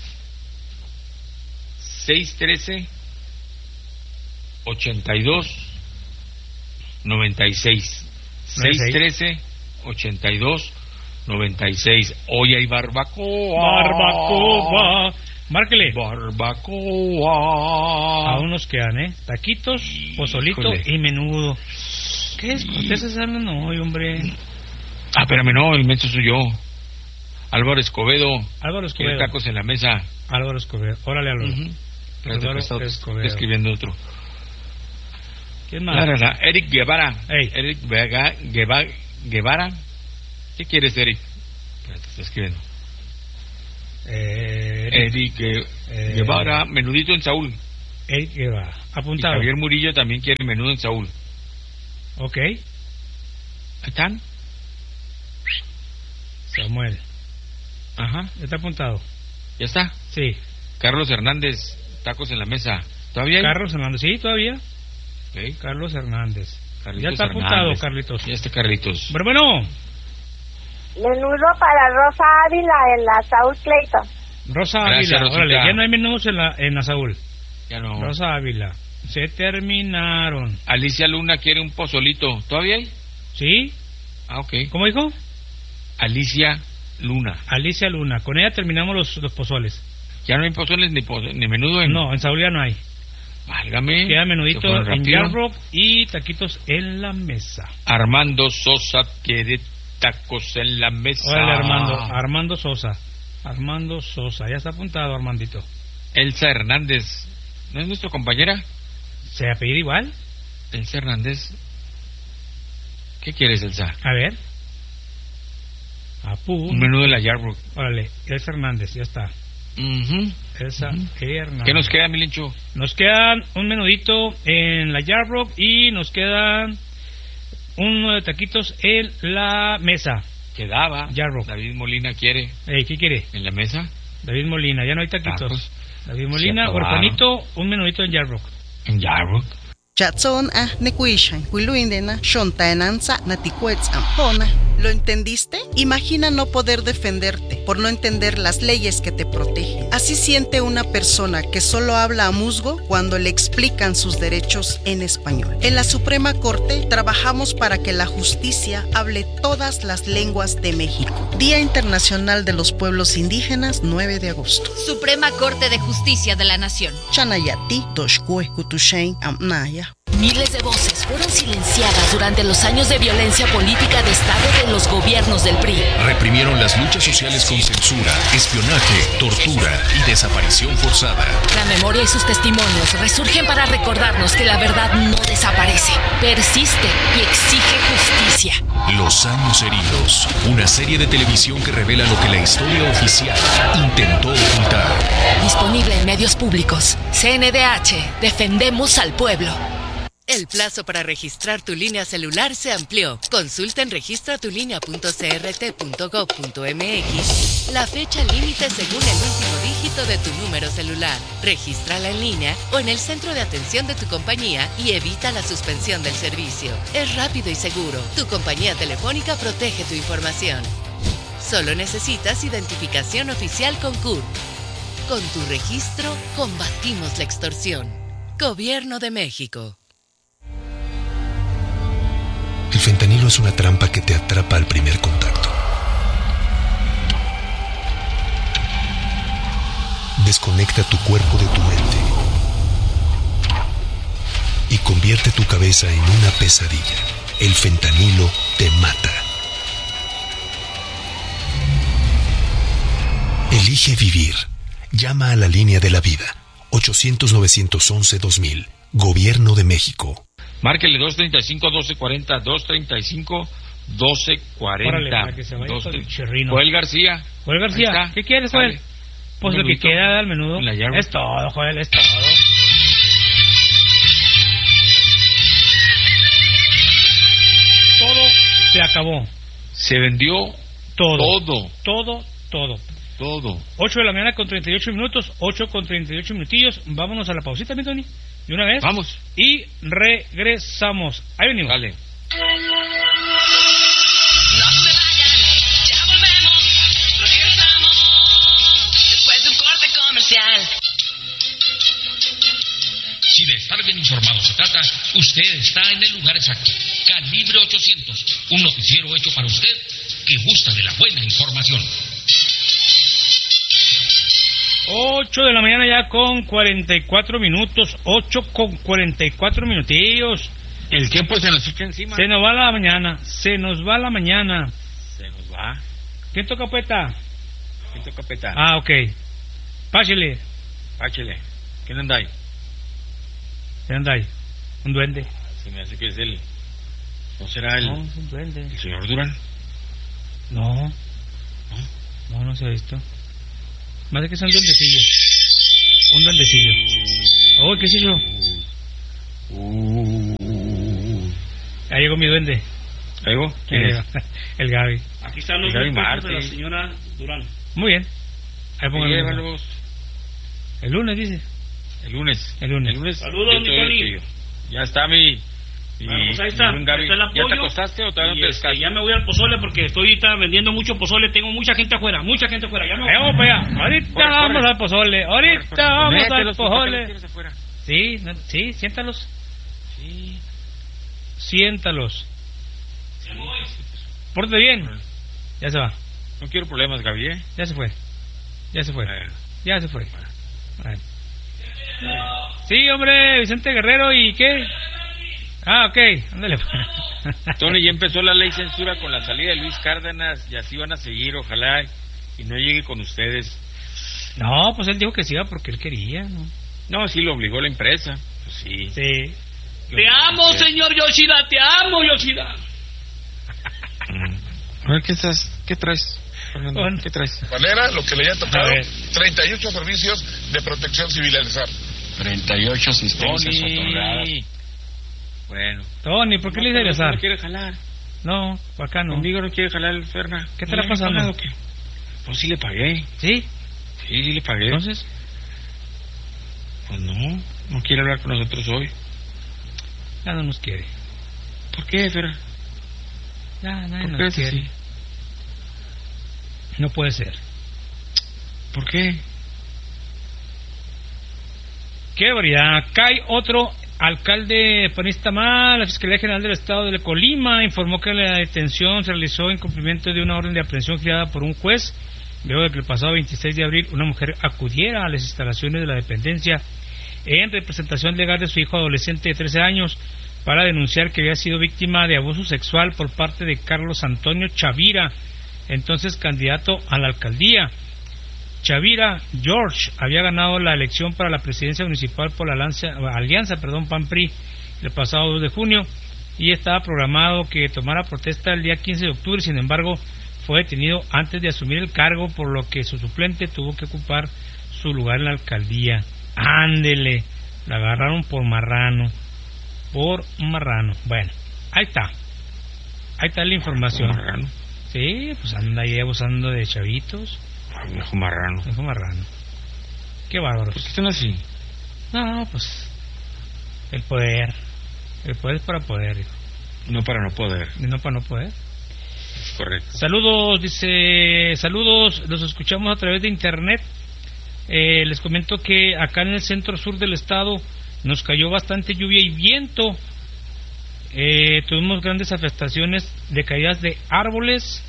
[SPEAKER 2] seis uno tres, ochenta y dos, noventa y seis. seis uno tres, ochenta y dos, noventa y seis. Hoy hay barbacoa.
[SPEAKER 3] Barbacoa. Márquele.
[SPEAKER 2] Barbacoa.
[SPEAKER 3] Aún nos quedan, ¿eh? Taquitos, pozolito
[SPEAKER 2] Híjole.
[SPEAKER 3] y menudo. ¿Qué es? Ustedes hablan hoy, hombre.
[SPEAKER 2] Ah, espérame, no, el menso soy yo. Álvaro Escobedo.
[SPEAKER 3] Álvaro
[SPEAKER 2] Quiere
[SPEAKER 3] Escobedo.
[SPEAKER 2] tacos en la mesa.
[SPEAKER 3] Álvaro Escobedo. Órale, Álvaro.
[SPEAKER 2] Ujú. Espérate,
[SPEAKER 3] Álvaro
[SPEAKER 2] que está
[SPEAKER 3] Escobedo.
[SPEAKER 2] escribiendo otro.
[SPEAKER 3] ¿Quién más?
[SPEAKER 2] La, la, la. Eric Guevara.
[SPEAKER 3] Ey.
[SPEAKER 2] Eric Vega, Gueva- Guevara. ¿Qué quieres, Eric? Espérate, está escribiendo.
[SPEAKER 3] Eh,
[SPEAKER 2] Eric Gue-
[SPEAKER 3] eh,
[SPEAKER 2] Guevara, menudito en Saúl.
[SPEAKER 3] Eric Guevara. Apuntado.
[SPEAKER 2] Y Javier Murillo también quiere menudo en Saúl.
[SPEAKER 3] Ok. Ahí
[SPEAKER 2] están.
[SPEAKER 3] Samuel.
[SPEAKER 2] Ajá.
[SPEAKER 3] Ya está apuntado.
[SPEAKER 2] ¿Ya está?
[SPEAKER 3] Sí.
[SPEAKER 2] Carlos Hernández, tacos en la mesa. ¿Todavía hay?
[SPEAKER 3] Carlos Hernández, sí, todavía.
[SPEAKER 2] Okay.
[SPEAKER 3] Carlos Hernández.
[SPEAKER 2] Carlitos
[SPEAKER 3] ya está
[SPEAKER 2] Hernández.
[SPEAKER 3] apuntado, Carlitos.
[SPEAKER 2] Ya está, Carlitos.
[SPEAKER 3] Bueno, bueno.
[SPEAKER 12] Menudo para Rosa Ávila en la Saúl Clayton.
[SPEAKER 3] Rosa
[SPEAKER 2] Gracias,
[SPEAKER 3] Ávila,
[SPEAKER 2] Rosita.
[SPEAKER 3] órale, ya no hay menús en la, en la Saúl.
[SPEAKER 2] Ya no.
[SPEAKER 3] Rosa Ávila. Se terminaron.
[SPEAKER 2] Alicia Luna quiere un pozolito. ¿Todavía hay?
[SPEAKER 3] ¿Sí?
[SPEAKER 2] Ah, ok.
[SPEAKER 3] ¿Cómo dijo?
[SPEAKER 2] Alicia Luna.
[SPEAKER 3] Alicia Luna. Con ella terminamos los, los pozoles.
[SPEAKER 2] ¿Ya no hay pozoles ni, pozo, ni menudo en...?
[SPEAKER 3] No, en Saúl ya no hay.
[SPEAKER 2] Válgame.
[SPEAKER 3] Queda menudito en Yard Rock y taquitos en la mesa.
[SPEAKER 2] Armando Sosa quiere tacos en la mesa.
[SPEAKER 3] Órale, Armando. Armando Sosa. Armando Sosa. Ya está apuntado, Armandito.
[SPEAKER 2] Elsa Hernández. ¿No es nuestra compañera?
[SPEAKER 3] ¿Se apellida igual?
[SPEAKER 2] Elsa Hernández. ¿Qué quieres, Elsa?
[SPEAKER 3] A ver. Apu.
[SPEAKER 2] Un menú de la Yarbrook.
[SPEAKER 3] Órale, Elsa Hernández, ya está.
[SPEAKER 2] Uh-huh.
[SPEAKER 3] Elsa uh-huh. Hernández.
[SPEAKER 2] ¿Qué nos queda, Milencho?
[SPEAKER 3] Nos quedan un menudito en la Yarbrook y nos quedan uno de taquitos en la mesa.
[SPEAKER 2] Quedaba.
[SPEAKER 3] Yarbrook.
[SPEAKER 2] David Molina quiere.
[SPEAKER 3] Ey, ¿qué quiere?
[SPEAKER 2] ¿En la mesa?
[SPEAKER 3] David Molina, ya no hay taquitos.
[SPEAKER 2] Tacos.
[SPEAKER 3] David Molina, Huerfanito, un menudito en Yarbrook.
[SPEAKER 2] En Yarbrook.
[SPEAKER 13] Chatson ah nekuishan kuiluindena shontaenanza naticuets ampona. ¿Lo entendiste? Imagina no poder defenderte por no entender las leyes que te protegen. Así siente una persona que solo habla a musgo cuando le explican sus derechos en español. En la Suprema Corte trabajamos para que la justicia hable todas las lenguas de México. Día Internacional de los Pueblos Indígenas, nueve de agosto.
[SPEAKER 14] Suprema Corte de Justicia de la Nación.
[SPEAKER 13] Chanayati, Toshkue, Kutushain, Amnaya.
[SPEAKER 14] Miles de voces fueron silenciadas durante los años de violencia política de Estado de los gobiernos del P R I.
[SPEAKER 15] Reprimieron las luchas sociales con censura, espionaje, tortura y desaparición forzada.
[SPEAKER 14] La memoria y sus testimonios resurgen para recordarnos que la verdad no desaparece, persiste y exige justicia.
[SPEAKER 15] Los años heridos, una serie de televisión que revela lo que la historia oficial intentó ocultar.
[SPEAKER 14] Disponible en medios públicos. C N D H, defendemos al pueblo.
[SPEAKER 16] El plazo para registrar tu línea celular se amplió. Consulta en registra tu línea punto c r t punto gov punto m x la fecha límite según el último dígito de tu número celular. Regístrala en línea o en el centro de atención de tu compañía y evita la suspensión del servicio. Es rápido y seguro. Tu compañía telefónica protege tu información. Solo necesitas identificación oficial con C U R. Con tu registro, combatimos la extorsión. Gobierno de México.
[SPEAKER 15] El fentanilo es una trampa que te atrapa al primer contacto. Desconecta tu cuerpo de tu mente y convierte tu cabeza en una pesadilla. El fentanilo te mata. Elige vivir. Llama a la línea de la vida. ochocientos, novecientos once, dos mil. Gobierno de México.
[SPEAKER 2] Márquele dos treinta y cinco, doce cuarenta, dos treinta y cinco, doce cuarenta.
[SPEAKER 3] Órale, para que se vaya
[SPEAKER 2] dos,
[SPEAKER 3] con el chirrino.
[SPEAKER 2] Joel García.
[SPEAKER 3] Joel García, ¿qué quieres, Joel? Vale. Pues lo que queda del menudo. Es todo, Joel, es todo. Todo se acabó.
[SPEAKER 2] Se vendió
[SPEAKER 3] todo.
[SPEAKER 2] Todo.
[SPEAKER 3] Todo, todo.
[SPEAKER 2] Todo.
[SPEAKER 3] ocho de la mañana con treinta y ocho minutos, ocho con treinta y ocho minutillos. Vámonos a la pausita, mi Tony. De una vez.
[SPEAKER 2] Vamos.
[SPEAKER 3] Y regresamos. Ahí venimos.
[SPEAKER 2] Dale.
[SPEAKER 17] No se vayan, ya volvemos. Regresamos después de un corte comercial.
[SPEAKER 18] Si de estar bien informado se trata, usted está en el lugar exacto. Calibre ochocientos, un noticiero hecho para usted que gusta de la buena información.
[SPEAKER 3] ocho de la mañana ya con cuarenta y cuatro minutos, ocho con cuarenta y cuatro minutillos.
[SPEAKER 2] El tiempo se nos echa encima.
[SPEAKER 3] Se nos va la mañana, se nos va la mañana.
[SPEAKER 2] Se nos va.
[SPEAKER 3] ¿Quién toca peta?
[SPEAKER 2] ¿Quién toca peta?
[SPEAKER 3] Ah, ok. Páchele.
[SPEAKER 2] Páchele. ¿Quién anda ahí?
[SPEAKER 3] ¿Quién anda ahí? Un duende.
[SPEAKER 2] Se me hace que es él. ¿No será el,
[SPEAKER 3] no, es un duende.
[SPEAKER 2] el señor Durán?
[SPEAKER 3] No.
[SPEAKER 2] ¿No?
[SPEAKER 3] No, no se ha visto. Más de que es un duendecillo. Un duendecillo. Oh, ¿qué es eso?
[SPEAKER 2] Uh,
[SPEAKER 3] Ahí llegó mi duende.
[SPEAKER 2] ¿Ahí llegó? ¿Quién
[SPEAKER 3] Ahí
[SPEAKER 2] es?
[SPEAKER 3] llegó. El Gaby.
[SPEAKER 19] Aquí están los
[SPEAKER 2] Gaby
[SPEAKER 19] mil pesos
[SPEAKER 2] Martí.
[SPEAKER 19] de la señora Durán.
[SPEAKER 3] Muy bien. Ahí pongan el número.
[SPEAKER 2] Llévalos.
[SPEAKER 3] El lunes, dice.
[SPEAKER 2] El lunes.
[SPEAKER 3] El lunes.
[SPEAKER 2] El lunes.
[SPEAKER 19] Saludos,
[SPEAKER 2] yo
[SPEAKER 19] mi
[SPEAKER 2] estoy
[SPEAKER 19] Tony.
[SPEAKER 2] contigo. Ya está mi... Y,
[SPEAKER 19] Bueno, pues ahí está,
[SPEAKER 2] y un Gaby.
[SPEAKER 19] ahí está el
[SPEAKER 2] ¿Ya te
[SPEAKER 19] apoyo.
[SPEAKER 2] acostaste o todavía
[SPEAKER 19] Y,
[SPEAKER 2] no te
[SPEAKER 19] este,
[SPEAKER 2] descansas?
[SPEAKER 19] ya me voy al pozole porque estoy ahorita vendiendo mucho pozole. Tengo mucha gente afuera, mucha gente afuera. Ya me voy.
[SPEAKER 3] Ahí vamos para allá. Ahorita
[SPEAKER 2] Corre,
[SPEAKER 3] vamos
[SPEAKER 2] corre.
[SPEAKER 3] al pozole. Ahorita
[SPEAKER 2] Corre, corre.
[SPEAKER 3] vamos al
[SPEAKER 2] Mételos, ¿por qué los
[SPEAKER 3] pozole.
[SPEAKER 2] tienes afuera?
[SPEAKER 3] Sí, no- sí, siéntalos.
[SPEAKER 2] Sí.
[SPEAKER 3] Siéntalos. Pórtate bien. Ya se va.
[SPEAKER 2] No quiero problemas, Gaby, ¿eh?
[SPEAKER 3] Ya se fue. Ya se fue.
[SPEAKER 2] Bueno.
[SPEAKER 3] Ya se fue. Bueno. Sí, hombre, Vicente Guerrero, ¿y qué? Ah, ok, ándale.
[SPEAKER 2] Tony, ya empezó la ley censura con la salida de Luis Cárdenas y así van a seguir, ojalá y no llegue con ustedes.
[SPEAKER 3] No, pues él dijo que sí iba porque él quería, ¿no?
[SPEAKER 2] No, sí lo obligó la empresa. Pues sí.
[SPEAKER 3] Sí.
[SPEAKER 19] Te amo, señor Yoshida, te amo, Yoshida.
[SPEAKER 2] A ver, ¿qué estás? ¿Qué traes? Fernando?
[SPEAKER 3] Bueno.
[SPEAKER 2] ¿Qué traes?
[SPEAKER 20] Manera, lo que le haya
[SPEAKER 3] A
[SPEAKER 20] tocado,
[SPEAKER 3] ver.
[SPEAKER 20] treinta y ocho servicios de protección civil al azar.
[SPEAKER 7] treinta y ocho asistencias otorgadas.
[SPEAKER 2] Tony. Bueno.
[SPEAKER 3] Tony, ¿por qué le dice
[SPEAKER 2] No
[SPEAKER 3] rezar?
[SPEAKER 2] quiere jalar.
[SPEAKER 3] No, por acá no.
[SPEAKER 2] Conmigo no quiere jalar el Ferna.
[SPEAKER 3] ¿Qué te
[SPEAKER 2] ¿No
[SPEAKER 3] la
[SPEAKER 2] le
[SPEAKER 3] pasando?
[SPEAKER 2] has pagado o qué? Pues sí le pagué.
[SPEAKER 3] ¿Sí?
[SPEAKER 2] Sí, sí le pagué.
[SPEAKER 3] Entonces,
[SPEAKER 2] Pues no, no quiere hablar con nosotros hoy.
[SPEAKER 3] ya no nos quiere.
[SPEAKER 2] ¿Por qué, Fer?
[SPEAKER 3] Ya, nadie
[SPEAKER 2] ¿Por
[SPEAKER 3] nos
[SPEAKER 2] qué es
[SPEAKER 3] quiere.
[SPEAKER 2] así?
[SPEAKER 3] No puede ser.
[SPEAKER 2] ¿Por qué?
[SPEAKER 3] Qué barbaridad. Cae otro alcalde panista más. La Fiscalía General del Estado de Colima informó que la detención se realizó en cumplimiento de una orden de aprehensión girada por un juez, luego de que el pasado veintiséis de abril una mujer acudiera a las instalaciones de la dependencia en representación legal de su hijo adolescente de trece años para denunciar que había sido víctima de abuso sexual por parte de Carlos Antonio Chavira, entonces candidato a la alcaldía. Chavira George había ganado la elección para la presidencia municipal por la alianza, alianza perdón, P A N P R I el pasado dos de junio y estaba programado que tomara protesta el día quince de octubre. Sin embargo, fue detenido antes de asumir el cargo, por lo que su suplente tuvo que ocupar su lugar en la alcaldía. Ándele, la agarraron por marrano, por marrano. Bueno, ahí está, ahí está la información.
[SPEAKER 2] ¿Por marrano?
[SPEAKER 3] Sí, pues anda ahí abusando de chavitos.
[SPEAKER 2] Viejo marrano.
[SPEAKER 3] Viejo marrano. Qué bárbaro.
[SPEAKER 2] ¿Por qué están así?
[SPEAKER 3] No, pues el poder. El poder es para poder, hijo.
[SPEAKER 2] No para no poder.
[SPEAKER 3] Y no para no poder.
[SPEAKER 2] Correcto.
[SPEAKER 3] Saludos, dice, saludos, los escuchamos a través de internet. Eh, les comento que acá en el centro sur del estado nos cayó bastante lluvia y viento. Eh, tuvimos grandes afectaciones de caídas de árboles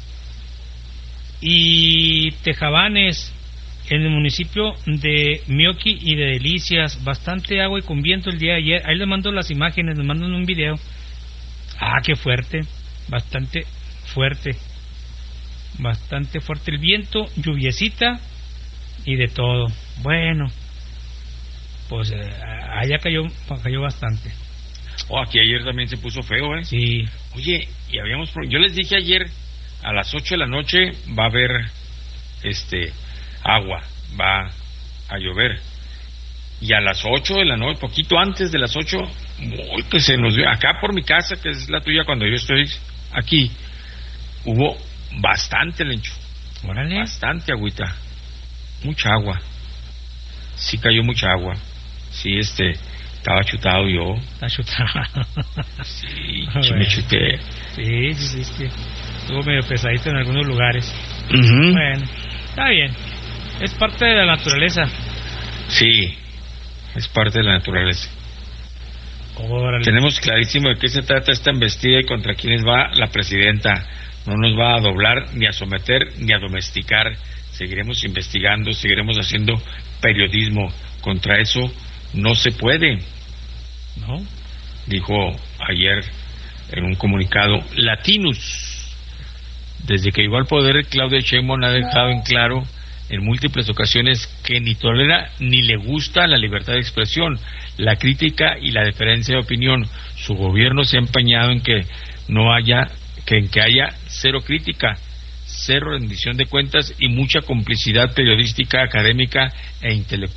[SPEAKER 3] y tejabanes en el municipio de Mioqui y de Delicias. Bastante agua y con viento el día de ayer. Ahí les mando las imágenes, les mando un video. Ah, qué fuerte, bastante fuerte, bastante fuerte el viento, lluviecita y de todo. Bueno, pues eh, allá cayó, cayó bastante.
[SPEAKER 2] Oh, aquí ayer también se puso feo, ¿eh?
[SPEAKER 3] Sí.
[SPEAKER 2] Oye, y habíamos... Yo les dije ayer, a las ocho de la noche va a haber este agua, va a llover. Y a las ocho de la noche, poquito antes de las ocho, uy, que se nos dio, acá por mi casa, que es la tuya cuando yo estoy aquí, hubo bastante, Lencho.
[SPEAKER 3] Órale.
[SPEAKER 2] Bastante agüita. Mucha agua. Sí cayó mucha agua. Sí, este... Estaba chutado yo.
[SPEAKER 3] Está chutado.
[SPEAKER 2] Sí,
[SPEAKER 3] Bueno.
[SPEAKER 2] me chuté.
[SPEAKER 3] Sí, sí, sí, sí. Estuvo medio pesadito en algunos lugares.
[SPEAKER 2] Uh-huh.
[SPEAKER 3] Bueno, está bien. Es parte de la naturaleza.
[SPEAKER 2] Sí, es parte de la naturaleza.
[SPEAKER 3] Órale.
[SPEAKER 2] Tenemos clarísimo de qué se trata esta embestida y contra quiénes va la presidenta. No nos va a doblar, ni a someter, ni a domesticar. Seguiremos investigando, seguiremos haciendo periodismo. Contra eso no se puede.
[SPEAKER 3] ¿No?
[SPEAKER 2] Dijo ayer en un comunicado Latinus. Desde que llegó al poder, Claudia Sheinbaum ha dejado en claro en múltiples ocasiones que ni tolera ni le gusta la libertad de expresión, la crítica y la diferencia de opinión. Su gobierno se ha empeñado en que no haya, que en que haya cero crítica, cero rendición de cuentas y mucha complicidad periodística, académica e intelectual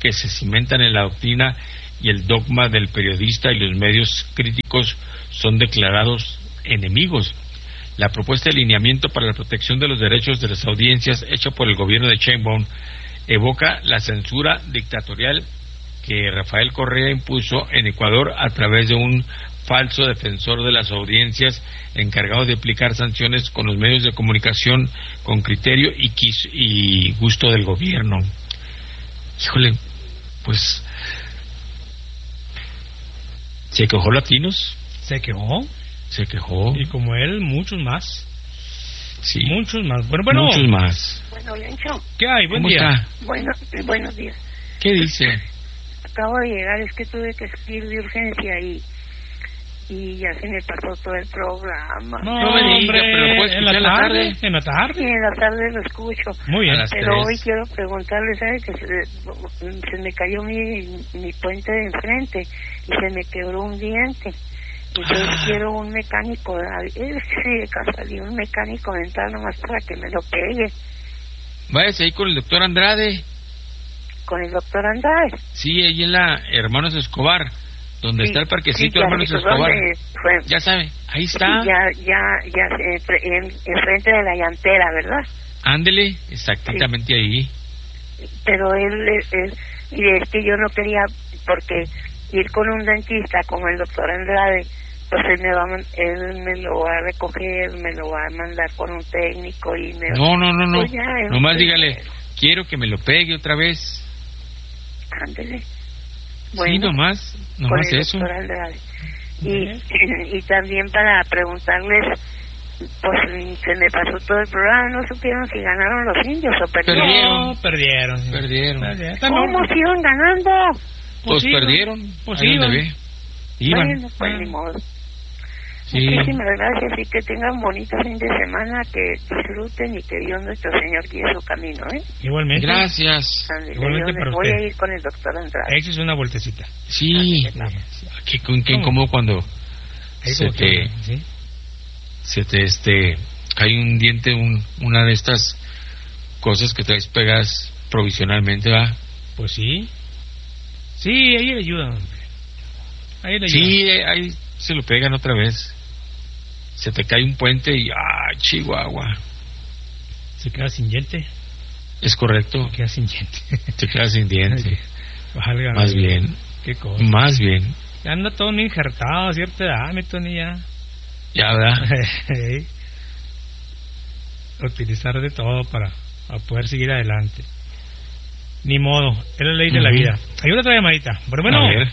[SPEAKER 2] que se cimentan en la doctrina y el dogma del periodista y los medios críticos son declarados enemigos. La propuesta de lineamiento para la protección de los derechos de las audiencias hecha por el gobierno de Sheinbaum evoca la censura dictatorial que Rafael Correa impuso en Ecuador a través de un falso defensor de las audiencias encargado de aplicar sanciones con los medios de comunicación con criterio y, quis, y gusto del gobierno. Híjole, pues se quejó Latinos.
[SPEAKER 3] Se quejó.
[SPEAKER 2] Se quejó.
[SPEAKER 3] Y como él, muchos más.
[SPEAKER 2] Sí.
[SPEAKER 3] Muchos más. Bueno, bueno.
[SPEAKER 2] Muchos más.
[SPEAKER 9] Bueno, Lencho.
[SPEAKER 3] ¿Qué hay? Buen
[SPEAKER 2] ¿Cómo
[SPEAKER 3] día.
[SPEAKER 2] está?
[SPEAKER 9] Bueno, buenos días.
[SPEAKER 2] ¿Qué dice?
[SPEAKER 9] Acabo de llegar, es que tuve que escribir de urgencia y y ya se me pasó todo el programa.
[SPEAKER 3] No, no me diga, pero lo puedes escuchar en la tarde. En la tarde.
[SPEAKER 9] Sí, en la tarde lo escucho.
[SPEAKER 3] Muy bien.
[SPEAKER 9] Pero hoy quiero preguntarle, ¿sabe? Que se, se me cayó mi, mi puente de enfrente y se me quebró un diente. Entonces ah. quiero un mecánico, sí, de casualidad, un mecánico dental nomás para que me lo pegue.
[SPEAKER 2] Váyase ahí con el doctor Andrade.
[SPEAKER 9] ¿Con el doctor Andrade?
[SPEAKER 2] Sí, ahí en la Hermanos Escobar, donde sí, está el parquecito
[SPEAKER 9] sí,
[SPEAKER 2] Hermanos Escobar.
[SPEAKER 9] Fue,
[SPEAKER 2] ya sabe, ahí está.
[SPEAKER 9] Sí, ya, ya, ya, en, en frente de la llantera, ¿verdad?
[SPEAKER 2] Ándele, exactamente sí. ahí.
[SPEAKER 9] Pero él, él, y es que yo no quería, porque ir con un dentista como el doctor Andrade, pues él me, va, él me lo va a recoger, me lo va a mandar con un técnico y me...
[SPEAKER 2] No, no, no, no,
[SPEAKER 9] pues ya,
[SPEAKER 2] nomás dígale, quiero que me lo pegue otra vez.
[SPEAKER 9] Ándele. Bueno,
[SPEAKER 2] sí, nomás, nomás
[SPEAKER 9] con el
[SPEAKER 2] eso.
[SPEAKER 9] doctor Andrade. Y, y también para preguntarles, pues se me pasó todo el programa, no supieron si ganaron los indios o perdieron.
[SPEAKER 2] Perdieron,
[SPEAKER 3] no, perdieron. Sí.
[SPEAKER 2] Perdieron.
[SPEAKER 3] perdieron.
[SPEAKER 9] ¿Cómo siguen ganando?
[SPEAKER 2] Pues, pues sí, perdieron,
[SPEAKER 3] pues
[SPEAKER 2] ahí
[SPEAKER 3] iban.
[SPEAKER 2] donde ve. Iban.
[SPEAKER 9] Bueno, pues ni modo.
[SPEAKER 2] Sí.
[SPEAKER 9] Muchísimas gracias y que tengan bonito fin de semana, que disfruten y que Dios nuestro Señor guíe su camino, ¿eh?
[SPEAKER 3] Igualmente.
[SPEAKER 2] Gracias.
[SPEAKER 9] Andale,
[SPEAKER 3] Igualmente para
[SPEAKER 9] voy
[SPEAKER 3] usted.
[SPEAKER 9] a ir con el doctor Andrade.
[SPEAKER 3] Échese una vueltecita.
[SPEAKER 2] Sí. Qué, qué incómodo cuando
[SPEAKER 3] Ahí
[SPEAKER 2] se te,
[SPEAKER 3] que, ¿sí?
[SPEAKER 2] se te este, cae un diente, un, una de estas cosas que traes pegas provisionalmente, ¿va?
[SPEAKER 3] Pues sí. Sí, ahí le ayudan. Ahí le ayudan.
[SPEAKER 2] Sí, ahí se lo pegan otra vez. Se te cae un puente y ¡ah, Chihuahua!
[SPEAKER 3] Se queda sin diente.
[SPEAKER 2] Es correcto.
[SPEAKER 3] Se queda sin diente.
[SPEAKER 2] Se queda sin diente.
[SPEAKER 3] Válgame.
[SPEAKER 2] Más bien.
[SPEAKER 3] Qué cosa.
[SPEAKER 2] Más bien.
[SPEAKER 3] Ya anda todo muy injertado a cierta edad, mi Tony, ya.
[SPEAKER 2] Ya, ¿verdad?
[SPEAKER 3] Utilizar de todo para, para poder seguir adelante. Ni modo, es la ley uh-huh. de la vida. Hay otra llamadita. Pero bueno.
[SPEAKER 2] A ver.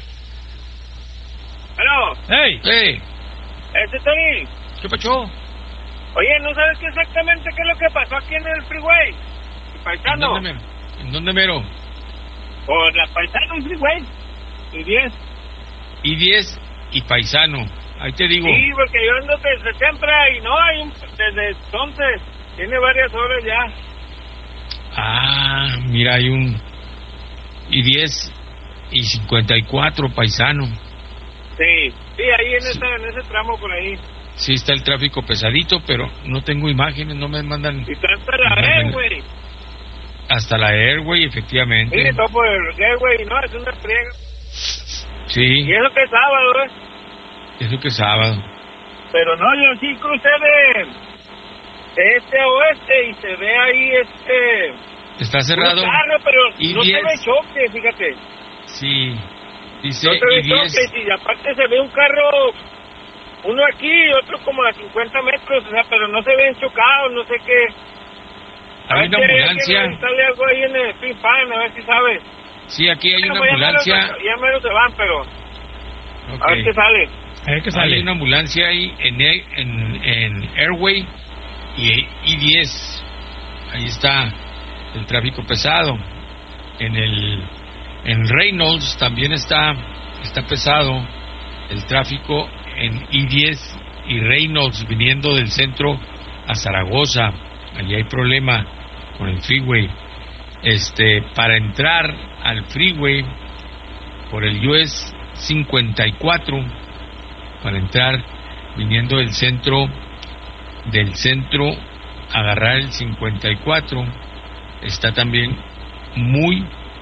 [SPEAKER 5] ¡Aló!
[SPEAKER 3] ¡Hey!
[SPEAKER 2] ¡Hey!
[SPEAKER 5] ¿Este Tony?
[SPEAKER 2] ¿Qué pasó?
[SPEAKER 5] Oye, ¿no sabes qué exactamente qué es lo que pasó aquí en el freeway? Paisano.
[SPEAKER 2] ¿En dónde, ¿En dónde mero?
[SPEAKER 5] Por la Paisano freeway. Y diez.
[SPEAKER 2] Y diez y Paisano. Ahí te digo.
[SPEAKER 5] Sí, porque yo ando desde siempre y no, hay un, desde entonces. Tiene varias horas ya.
[SPEAKER 2] Ah, mira, hay un y diez y cincuenta y cuatro Paisano.
[SPEAKER 5] Sí, sí, ahí en,
[SPEAKER 2] sí.
[SPEAKER 5] Ese, en ese tramo por ahí.
[SPEAKER 2] Sí, está el tráfico pesadito, pero no tengo imágenes, no me mandan.
[SPEAKER 5] Y está hasta la Airway.
[SPEAKER 2] Hasta la Airway, efectivamente.
[SPEAKER 5] Sí, todo por el Airway, no, es una friega.
[SPEAKER 2] Sí.
[SPEAKER 5] Y eso que es sábado, ¿eh?
[SPEAKER 2] Eso que es sábado.
[SPEAKER 5] Pero no, yo sí crucé de, de este a oeste y se ve ahí este...
[SPEAKER 2] Está cerrado.
[SPEAKER 5] Un carro, pero
[SPEAKER 2] y
[SPEAKER 5] no
[SPEAKER 2] diez.
[SPEAKER 5] se ve choque, fíjate.
[SPEAKER 2] Sí. Dice
[SPEAKER 5] no se ve
[SPEAKER 2] y diez.
[SPEAKER 5] choque, y aparte se ve un carro, uno aquí y otro como a cincuenta metros, o sea, pero no se ven chocados, no sé qué.
[SPEAKER 2] Hay una ambulancia.
[SPEAKER 5] Sale algo ahí en el pin pan, a ver si sabes.
[SPEAKER 2] Sí, aquí hay
[SPEAKER 5] bueno,
[SPEAKER 2] una ambulancia.
[SPEAKER 5] Ya menos, ya menos se van, pero
[SPEAKER 2] okay.
[SPEAKER 5] a ver qué sale.
[SPEAKER 3] A ver qué sale.
[SPEAKER 2] Hay una ambulancia ahí en, en, en Airway y I diez. Ahí está el tráfico pesado. En el en Reynolds también está está pesado el tráfico en I diez y Reynolds viniendo del centro a Zaragoza. Allí hay problema con el freeway. Este, para entrar al freeway por el U S cincuenta y cuatro, para entrar viniendo del centro del centro agarrar el cincuenta y cuatro, está también muy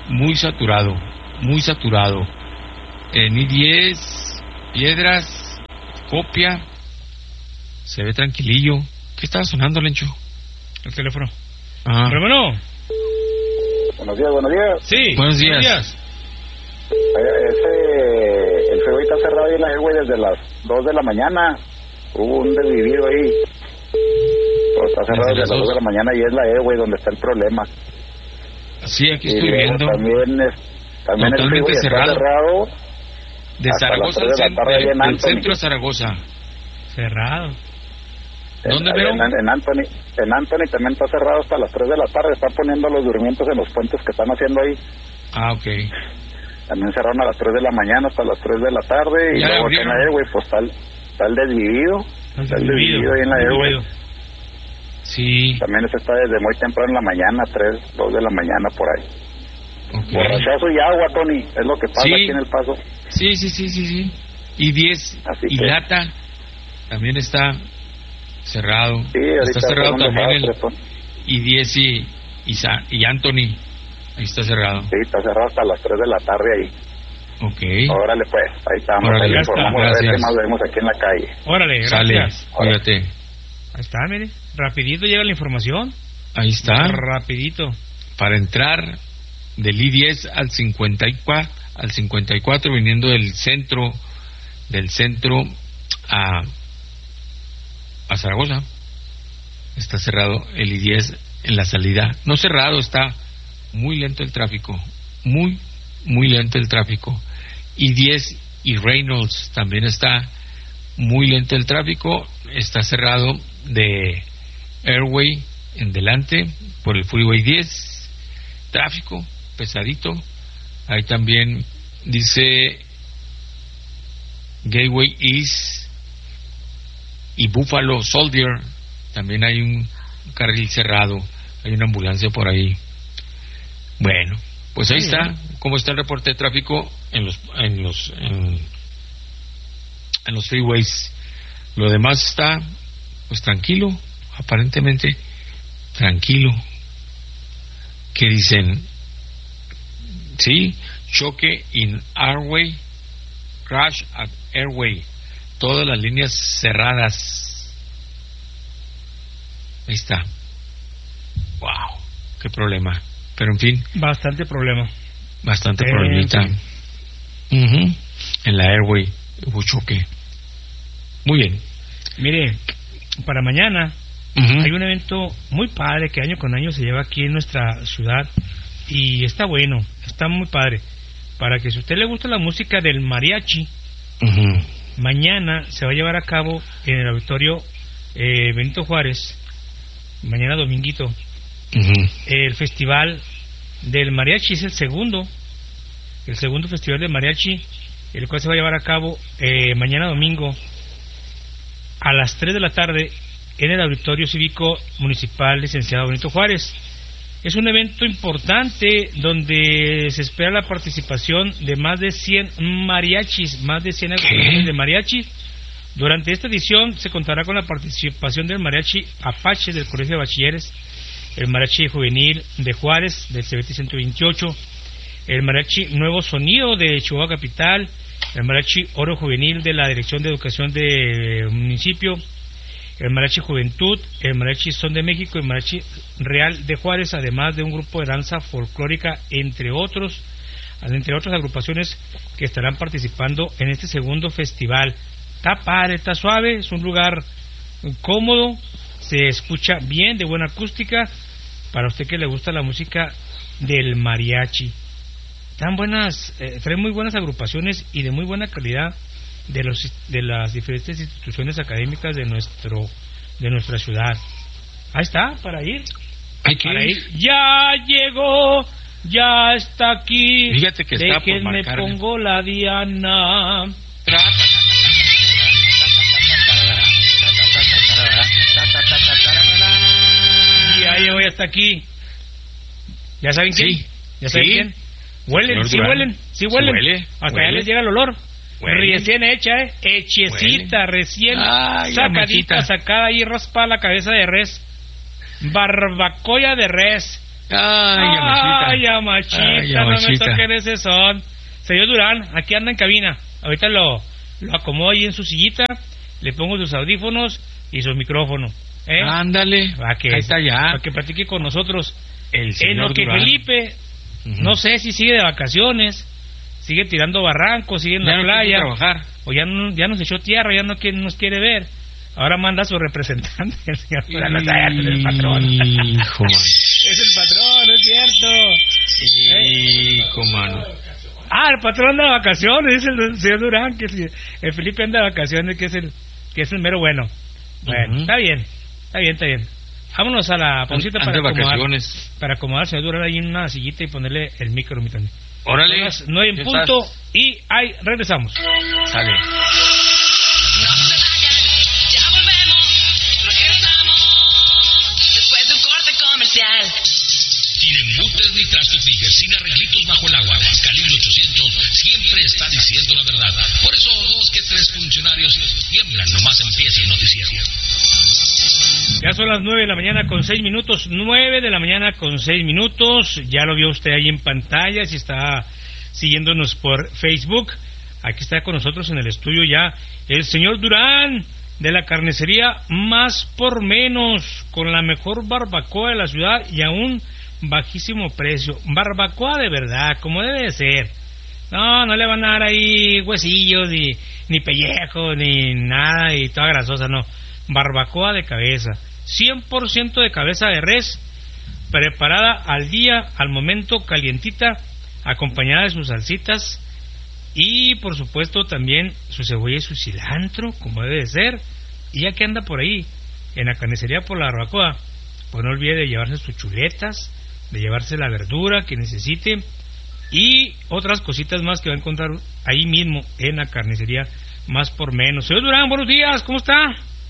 [SPEAKER 2] muy saturado, muy saturado. En I diez, Piedras, Copia, se ve tranquilillo. ¿Qué estaba sonando, Lencho?
[SPEAKER 3] El teléfono.
[SPEAKER 2] Ah.
[SPEAKER 3] Pero bueno.
[SPEAKER 21] Buenos días, buenos días.
[SPEAKER 3] Sí,
[SPEAKER 2] buenos días.
[SPEAKER 3] Buenos días.
[SPEAKER 21] Ese, el freeway está cerrado ahí en la Airway desde las dos de la mañana. Hubo un desvivido ahí. Pero está cerrado desde, desde las dos de la mañana y es la Airway donde está el problema.
[SPEAKER 2] Sí, aquí
[SPEAKER 21] y
[SPEAKER 2] estoy viendo.
[SPEAKER 21] También, es, también el freeway
[SPEAKER 2] cerrado.
[SPEAKER 21] está cerrado.
[SPEAKER 2] De Zaragoza al centro, de, del centro a Zaragoza.
[SPEAKER 3] Cerrado.
[SPEAKER 2] ¿Dónde
[SPEAKER 21] en,
[SPEAKER 2] veo?
[SPEAKER 21] En, en Anthony, en Anthony también está cerrado hasta las tres de la tarde. Están poniendo los durmientos en los puentes que están haciendo ahí.
[SPEAKER 2] Ah, ok.
[SPEAKER 21] También cerraron a las tres de la mañana hasta las tres de la tarde. Y
[SPEAKER 2] ya
[SPEAKER 21] luego en la Airway, pues está el, está el desvivido. Está el desvivido ahí en la Airway.
[SPEAKER 2] Sí.
[SPEAKER 21] También ese está desde muy temprano en la mañana, tres, dos de la mañana por ahí.
[SPEAKER 2] Okay.
[SPEAKER 21] Borrachazo y agua, Tony, es lo que pasa
[SPEAKER 2] sí.
[SPEAKER 21] aquí en El Paso.
[SPEAKER 2] Sí, sí, sí, sí, sí. Y diez, y que... Lata también está cerrado.
[SPEAKER 21] Sí,
[SPEAKER 2] está cerrado también el
[SPEAKER 21] desastre,
[SPEAKER 2] y diez y, y, y Anthony, ahí está cerrado.
[SPEAKER 21] Sí, está cerrado hasta las tres de la tarde ahí.
[SPEAKER 2] Ok.
[SPEAKER 21] Órale pues, ahí estamos.
[SPEAKER 2] Órale,
[SPEAKER 21] ahí le informamos a ver qué más vemos aquí en la calle.
[SPEAKER 3] Órale, gracias.
[SPEAKER 2] Sale, cuídate.
[SPEAKER 3] Ahí está, mire, rapidito llega la información.
[SPEAKER 2] Ahí está.
[SPEAKER 3] Rapidito.
[SPEAKER 2] Para entrar del I diez al cincuenta y cuatro, al cincuenta y cuatro, viniendo del centro, del centro a, a Zaragoza, está cerrado el I diez en la salida. No cerrado, está muy lento el tráfico, muy, muy lento el tráfico. I diez y Reynolds también está muy lento el tráfico, está cerrado de Airway en delante por el Freeway diez, tráfico pesadito. Ahí también dice Gateway East y Buffalo Soldier, también hay un carril cerrado, hay una ambulancia por ahí. Bueno, pues ahí está cómo está el reporte de tráfico en los en los en, en los freeways. Lo demás está pues tranquilo, aparentemente tranquilo. ¿Qué dicen? Sí, choque in Airway, crash at Airway, todas las líneas cerradas. Ahí está. Wow, qué problema. Pero en fin,
[SPEAKER 3] bastante problema.
[SPEAKER 2] Bastante
[SPEAKER 3] eh,
[SPEAKER 2] problemita. Uh-huh. En la Airway hubo choque. Muy bien.
[SPEAKER 3] Mire, para mañana uh-huh. hay un evento muy padre que año con año se lleva aquí en nuestra ciudad y está bueno, está muy padre. Para que si a usted le gusta la música del mariachi, uh-huh. mañana se va a llevar a cabo en el auditorio eh, Benito Juárez, mañana dominguito, uh-huh. el festival del mariachi. Es el segundo, el segundo festival del mariachi, el cual se va a llevar a cabo eh, mañana domingo a las tres de la tarde en el Auditorio Cívico Municipal Licenciado Benito Juárez. Es un evento importante donde se espera la participación de más de cien mariachis, más de cien agrupaciones de mariachis. Durante esta edición se contará con la participación del mariachi Apache del Colegio de Bachilleres, el mariachi juvenil de Juárez del C B T ciento veintiocho, el mariachi Nuevo Sonido de Chihuahua Capital, el mariachi Oro Juvenil de la Dirección de Educación del municipio, el mariachi Juventud, el mariachi Son de México, el mariachi Real de Juárez, además de un grupo de danza folclórica, entre otros, entre otras agrupaciones que estarán participando en este segundo festival. Está padre, está suave, es un lugar cómodo, se escucha bien, de buena acústica, para usted que le gusta la música del mariachi. Están buenas, eh, traen muy buenas agrupaciones y de muy buena calidad de los de las diferentes instituciones académicas de nuestro de nuestra ciudad. Ahí está, para ir.
[SPEAKER 2] Hay que
[SPEAKER 3] para
[SPEAKER 2] ir.
[SPEAKER 3] ir. Ya llegó, ya está aquí.
[SPEAKER 2] Fíjate que está por
[SPEAKER 3] Déjenme
[SPEAKER 2] marcar.
[SPEAKER 3] pongo la diana. Ya llegó, ya está aquí. ¿Ya saben quién?
[SPEAKER 2] Sí.
[SPEAKER 3] ¿Ya saben
[SPEAKER 2] Sí.
[SPEAKER 3] quién? Huelen,
[SPEAKER 2] Señor
[SPEAKER 3] sí
[SPEAKER 2] Durán.
[SPEAKER 3] huelen, sí huelen.
[SPEAKER 2] Sí huele,
[SPEAKER 3] Hasta
[SPEAKER 2] huele.
[SPEAKER 3] allá les llega el olor.
[SPEAKER 2] Huele.
[SPEAKER 3] Recién hecha, ¿eh? Hechecita,
[SPEAKER 2] Huele.
[SPEAKER 3] recién
[SPEAKER 2] Ay, la
[SPEAKER 3] sacadita,
[SPEAKER 2] masita.
[SPEAKER 3] sacada y raspada la cabeza de res. Barbacoya de res.
[SPEAKER 2] Ay, Yamachita.
[SPEAKER 3] Ay, Yamachita,
[SPEAKER 2] Ay,
[SPEAKER 3] no me
[SPEAKER 2] Yamachita.
[SPEAKER 3] toquen ese son. Señor Durán, aquí anda en cabina. Ahorita lo, lo acomodo ahí en su sillita, le pongo sus audífonos y su micrófono. ¿eh?
[SPEAKER 2] Ándale,
[SPEAKER 3] para que,
[SPEAKER 2] ahí está ya.
[SPEAKER 3] Para que platique con nosotros.
[SPEAKER 2] El señor
[SPEAKER 3] en lo que
[SPEAKER 2] Durán.
[SPEAKER 3] Felipe, uh-huh. no sé si sigue de vacaciones, sigue tirando barrancos, sigue en
[SPEAKER 2] ya
[SPEAKER 3] la
[SPEAKER 2] no
[SPEAKER 3] playa,
[SPEAKER 2] trabajar.
[SPEAKER 3] o ya, no, ya nos echó tierra, ya no quiere, nos quiere ver. Ahora manda a su representante, el señor Durán, es el patrón.
[SPEAKER 2] Hijo, mano.
[SPEAKER 3] Es el patrón, es cierto.
[SPEAKER 2] Hijo, mano.
[SPEAKER 3] Ah, el patrón anda de vacaciones, es el señor Durán, que el, el Felipe anda de vacaciones, que es el que es el mero bueno. Bueno, uh-huh. está bien, está bien, está bien. Vámonos a la pausita para acomodar, para acomodar al señor Durán ahí en una sillita y ponerle el micro, mi Tony.
[SPEAKER 2] Órale.
[SPEAKER 3] No hay en punto
[SPEAKER 2] estás?
[SPEAKER 3] Y ahí regresamos.
[SPEAKER 2] Sale.
[SPEAKER 18] Sin embutes ni trastos Tiger, sin arreglitos bajo el agua. Calibre ochocientos siempre está diciendo la verdad. Por eso dos que tres funcionarios tiemblan nomás empieza el noticiero.
[SPEAKER 3] Ya son las nueve de la mañana con seis minutos. Nueve de la mañana con seis minutos. Ya lo vio usted ahí en pantalla. Si está siguiéndonos por Facebook, aquí está con nosotros en el estudio ya el señor Durán, de la carnicería Más por Menos, con la mejor barbacoa de la ciudad y a un bajísimo precio. Barbacoa de verdad, como debe de ser. No, no le van a dar ahí huesillos, ni, ni pellejo, ni nada, y toda grasosa, no. Barbacoa de cabeza, cien por ciento de cabeza de res, preparada al día, al momento, calientita, acompañada de sus salsitas y por supuesto también su cebolla y su cilantro, como debe de ser. Y ya que anda por ahí en la carnicería por la barbacoa, pues no olvide de llevarse sus chuletas, de llevarse la verdura que necesite y otras cositas más que va a encontrar ahí mismo en la carnicería Más por Menos. Señor Durán, buenos días, ¿cómo está?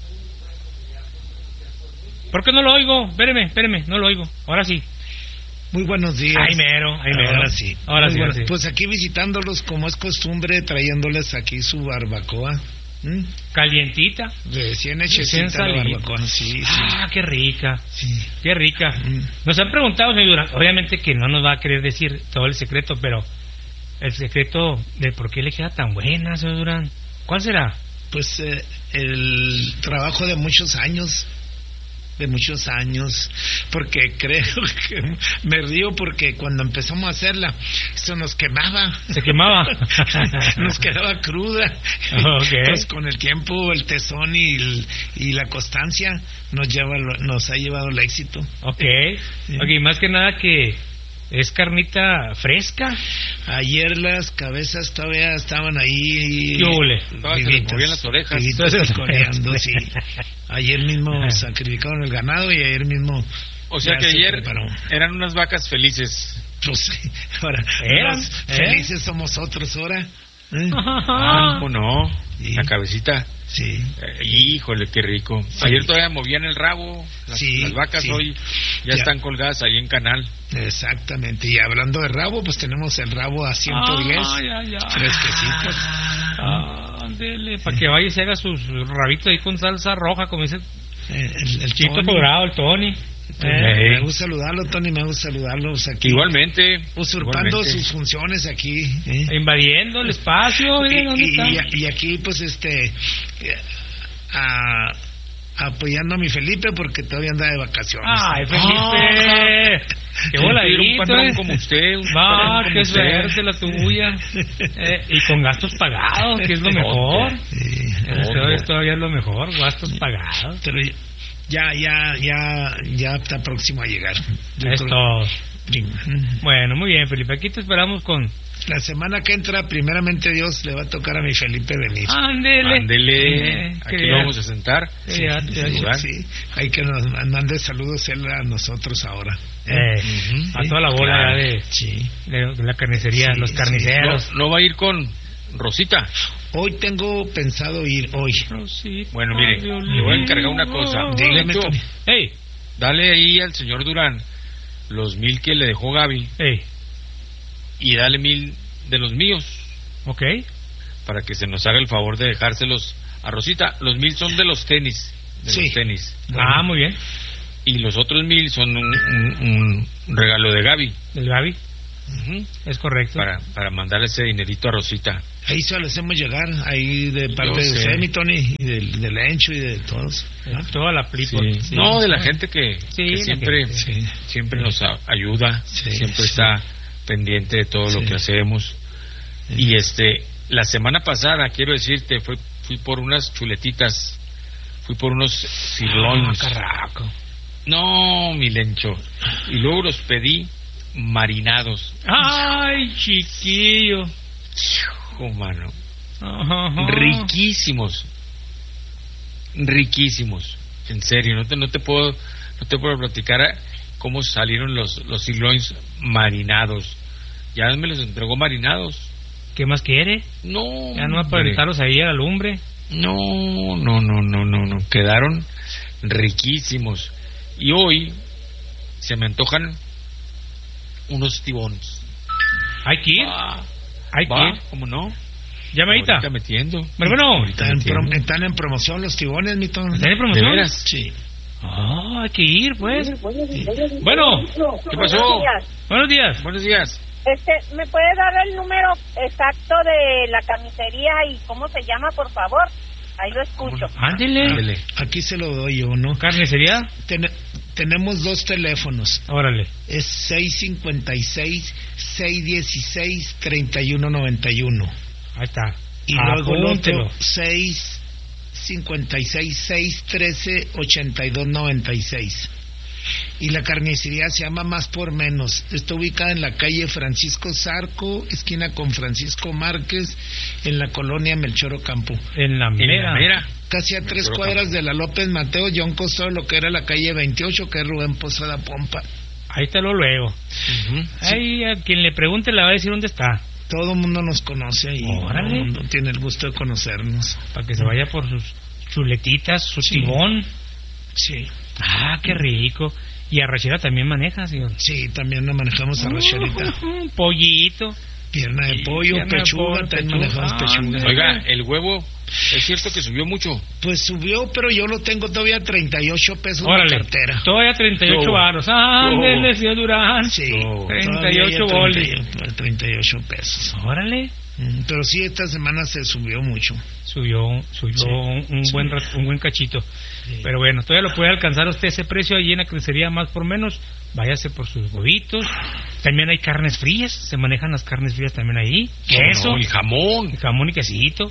[SPEAKER 3] ¿Por qué no lo oigo? Espéreme, espéreme, no lo oigo. Ahora sí.
[SPEAKER 4] Muy buenos días.
[SPEAKER 3] Ay, mero, ay, mero.
[SPEAKER 4] Ahora sí.
[SPEAKER 3] Ahora sí,
[SPEAKER 4] bueno,
[SPEAKER 3] sí.
[SPEAKER 4] Pues aquí visitándolos como es costumbre, trayéndoles aquí su barbacoa. ¿Mm?
[SPEAKER 3] Calientita.
[SPEAKER 4] Recién hechecita la barbacoa, sí, sí.
[SPEAKER 3] Ah, qué rica.
[SPEAKER 4] Sí.
[SPEAKER 3] Qué rica. Mm. Nos han preguntado, señor Durán, obviamente que no nos va a querer decir todo el secreto, pero el secreto de por qué le queda tan buena, señor Durán, ¿cuál será?
[SPEAKER 4] Pues eh, el trabajo de muchos años. de muchos años, porque creo que me río porque cuando empezamos a hacerla, eso nos quemaba.
[SPEAKER 3] ¿Se quemaba?
[SPEAKER 4] Nos quedaba cruda.
[SPEAKER 3] Okay.
[SPEAKER 4] Pues con el tiempo, el tesón y, el, y la constancia nos lleva, nos ha llevado al éxito.
[SPEAKER 3] Ok, sí. Ok, más que nada que ¿es carnita fresca?
[SPEAKER 4] Ayer las cabezas todavía estaban ahí.
[SPEAKER 2] ¿Qué huele? Se les movían las orejas.
[SPEAKER 4] Coreando, sí. Ayer mismo sacrificaron el ganado y ayer mismo.
[SPEAKER 2] O sea que ayer eran unas vacas felices.
[SPEAKER 4] Pues ahora,
[SPEAKER 3] ¿Eran?
[SPEAKER 4] ¿Eh? Felices somos otros ahora. ¿Eh?
[SPEAKER 2] Ah, ¿o no? Sí. La cabecita.
[SPEAKER 4] Sí.
[SPEAKER 2] Eh, híjole, qué rico. Sí. Ayer todavía movían el rabo. Las,
[SPEAKER 4] sí,
[SPEAKER 2] las vacas sí. Hoy ya, ya están colgadas ahí en canal.
[SPEAKER 4] Exactamente. Y hablando de rabo, pues tenemos el rabo a ciento diez.
[SPEAKER 3] Ah, ya, ya.
[SPEAKER 4] Fresquecitos.
[SPEAKER 3] Ah, ándele. Para que vaya y se haga sus rabitos ahí con salsa roja, como dice
[SPEAKER 4] el, el, el
[SPEAKER 3] Chito Colorado, el Tony.
[SPEAKER 4] Eh, me gusta saludarlo, Tony, me gusta saludarlos aquí.
[SPEAKER 2] Igualmente.
[SPEAKER 4] Usurpando
[SPEAKER 2] igualmente.
[SPEAKER 4] sus funciones aquí. ¿eh?
[SPEAKER 3] Invadiendo el espacio.
[SPEAKER 4] y, y, y, y aquí, pues, este... A, apoyando a mi Felipe porque todavía anda de vacaciones.
[SPEAKER 3] ¡Ay, Felipe! ¡Qué voladito!
[SPEAKER 2] Un patrón como usted.
[SPEAKER 3] ¡Ah, qué suerte la tuya! Eh, y con gastos pagados, que es lo mejor. Sí. Esto todavía es lo mejor, gastos pagados.
[SPEAKER 4] Pero ya, ya, ya, ya está próximo a llegar.
[SPEAKER 3] Esto. Sí. Bueno, muy bien, Felipe. Aquí te esperamos con...
[SPEAKER 4] La semana que entra, primeramente Dios, le va a tocar a mi Felipe venir.
[SPEAKER 3] Ándele.
[SPEAKER 2] Ándele. Eh, aquí lo vamos a sentar.
[SPEAKER 4] Sí, sí, sí. Hay que nos mande saludos él a nosotros ahora.
[SPEAKER 3] ¿eh? Eh, uh-huh. A toda la bola claro. de,
[SPEAKER 4] sí.
[SPEAKER 3] de, de la carnicería, sí, los carniceros.
[SPEAKER 2] Sí. No, no va a ir con Rosita.
[SPEAKER 4] Hoy tengo pensado ir, hoy.
[SPEAKER 3] Rosita,
[SPEAKER 2] bueno, mire, le voy a encargar una cosa.
[SPEAKER 4] Dígame, Tony.
[SPEAKER 3] Hey.
[SPEAKER 2] Dale ahí al señor Durán los mil que le dejó Gaby.
[SPEAKER 3] Hey.
[SPEAKER 2] Y dale mil de los míos.
[SPEAKER 3] Ok.
[SPEAKER 2] Para que se nos haga el favor de dejárselos a Rosita. Los mil son de los tenis. De
[SPEAKER 4] sí.
[SPEAKER 2] los tenis.
[SPEAKER 3] Bueno. Ah, muy bien.
[SPEAKER 2] y los otros mil son un, un, un regalo de Gaby.
[SPEAKER 3] ¿Del Gaby?
[SPEAKER 2] Uh-huh.
[SPEAKER 3] Es correcto.
[SPEAKER 2] Para, para mandarle ese dinerito a Rosita.
[SPEAKER 4] Ahí se lo hacemos llegar, ahí de parte
[SPEAKER 2] Yo
[SPEAKER 4] de
[SPEAKER 2] sé.
[SPEAKER 4] usted, mi Tony, y del, del Encho y de todos.
[SPEAKER 3] ¿No? Toda la plipo.
[SPEAKER 2] Sí.
[SPEAKER 3] Sí.
[SPEAKER 2] No, de la gente que,
[SPEAKER 3] Sí,
[SPEAKER 2] que
[SPEAKER 3] la
[SPEAKER 2] siempre,
[SPEAKER 3] gente.
[SPEAKER 2] sí, siempre nos a- ayuda,
[SPEAKER 4] Sí,
[SPEAKER 2] siempre
[SPEAKER 4] sí.
[SPEAKER 2] está pendiente de todo
[SPEAKER 4] Sí.
[SPEAKER 2] lo que hacemos.
[SPEAKER 4] Sí.
[SPEAKER 2] Y este, la semana pasada, quiero decirte, fui, fui por unas chuletitas, fui por unos sirloins.
[SPEAKER 3] Ah, carraco.
[SPEAKER 2] No, mi lencho. Y luego los pedí marinados.
[SPEAKER 3] Ay, chiquillo.
[SPEAKER 2] Hijo, mano.
[SPEAKER 3] Ajá.
[SPEAKER 2] Riquísimos. Riquísimos. En serio, no te, no te puedo no te puedo platicar a- cómo salieron los, los sirloins marinados. Ya me los entregó marinados.
[SPEAKER 3] ¿Qué más quiere?
[SPEAKER 2] No.
[SPEAKER 3] Ya no va a aparentarlos ahí a la lumbre.
[SPEAKER 2] No, no, no, no, no, no. Quedaron riquísimos. Y hoy se me antojan unos tibones.
[SPEAKER 3] Hay que ir.
[SPEAKER 2] Ah,
[SPEAKER 3] Hay que
[SPEAKER 2] va,
[SPEAKER 3] ir.
[SPEAKER 2] ¿cómo no?
[SPEAKER 3] Llamadita.
[SPEAKER 2] Ahorita metiendo.
[SPEAKER 3] Bueno, bueno.
[SPEAKER 2] Ahorita
[SPEAKER 4] Están en,
[SPEAKER 2] metiendo.
[SPEAKER 4] prom- están en promoción los tibones, mi Tony.
[SPEAKER 3] ¿Están en promoción?
[SPEAKER 2] ¿De veras?
[SPEAKER 4] Sí.
[SPEAKER 3] Ah, hay que ir, pues.
[SPEAKER 12] Sí.
[SPEAKER 3] Bueno.
[SPEAKER 2] ¿Qué pasó?
[SPEAKER 12] Buenos días.
[SPEAKER 3] Buenos días.
[SPEAKER 2] Buenos días.
[SPEAKER 12] Este, ¿me puede dar el número exacto de la carnicería y cómo se llama, por favor? Ahí lo escucho.
[SPEAKER 3] Ándele.
[SPEAKER 2] Ándele.
[SPEAKER 4] Aquí se lo doy yo, ¿no?
[SPEAKER 3] ¿Carnicería?
[SPEAKER 4] Ten- tenemos dos teléfonos.
[SPEAKER 3] Órale.
[SPEAKER 4] Es seis cinco seis, seis uno seis, tres uno nueve uno.
[SPEAKER 3] Ahí está.
[SPEAKER 4] Y luego el
[SPEAKER 3] Apúntelo.
[SPEAKER 4] otro seis cinco seis, seis uno tres, ocho dos nueve seis. Y la carnicería se llama Más por Menos. Está ubicada en la calle Francisco Zarco, esquina con Francisco Márquez, en la colonia Melchor Ocampo.
[SPEAKER 3] En la
[SPEAKER 2] En
[SPEAKER 3] mera.
[SPEAKER 2] la mera.
[SPEAKER 4] Casi a tres
[SPEAKER 2] Melchor
[SPEAKER 4] cuadras
[SPEAKER 2] Ocampo.
[SPEAKER 4] de la López Mateo, ya un costado de lo que era la calle veintiocho, que es Rubén Posada Pompa.
[SPEAKER 3] Ahí está lo luego.
[SPEAKER 2] Ujú.
[SPEAKER 3] Ahí a quien le pregunte le va a decir dónde está.
[SPEAKER 4] Todo el mundo nos conoce ahí.
[SPEAKER 3] Órale.
[SPEAKER 4] Todo el mundo tiene el gusto de conocernos.
[SPEAKER 3] Para que se vaya por sus chuletitas, su
[SPEAKER 4] Sí.
[SPEAKER 3] tibón.
[SPEAKER 4] Sí.
[SPEAKER 3] Ah, qué rico. Y arrachera también maneja, señor.
[SPEAKER 4] Sí, también nos manejamos a Racherita.
[SPEAKER 3] Un pollito.
[SPEAKER 4] Pierna de
[SPEAKER 3] Sí,
[SPEAKER 4] pollo,
[SPEAKER 3] pierna de
[SPEAKER 4] pechuga,
[SPEAKER 3] pollo,
[SPEAKER 4] también
[SPEAKER 3] pechuga.
[SPEAKER 4] manejamos
[SPEAKER 3] Ah,
[SPEAKER 4] pechuga.
[SPEAKER 3] mira.
[SPEAKER 2] Oiga, el huevo, es cierto que subió mucho.
[SPEAKER 4] Pues subió, pero yo lo tengo todavía a treinta y ocho pesos en
[SPEAKER 3] Órale.
[SPEAKER 4] la cartera.
[SPEAKER 3] Todavía treinta y ocho
[SPEAKER 2] Yo.
[SPEAKER 3] varos. Ándele,
[SPEAKER 2] Yo.
[SPEAKER 3] señor Durán.
[SPEAKER 4] Sí,
[SPEAKER 2] Oh.
[SPEAKER 3] treinta y ocho
[SPEAKER 4] todavía
[SPEAKER 3] bolis.
[SPEAKER 4] treinta y ocho, treinta y ocho pesos.
[SPEAKER 3] Órale.
[SPEAKER 4] Mm, Pero sí, esta semana se subió mucho.
[SPEAKER 3] Subió, subió
[SPEAKER 4] Sí.
[SPEAKER 3] un, un
[SPEAKER 4] Sí.
[SPEAKER 3] buen rat- un buen cachito.
[SPEAKER 4] Sí.
[SPEAKER 3] Pero bueno, todavía lo puede alcanzar usted ese precio allí en la crecería Más por Menos. Váyase por sus huevitos. También hay carnes frías. Se manejan las carnes frías también ahí. Queso.
[SPEAKER 2] No, el jamón.
[SPEAKER 3] Y jamón y quesito.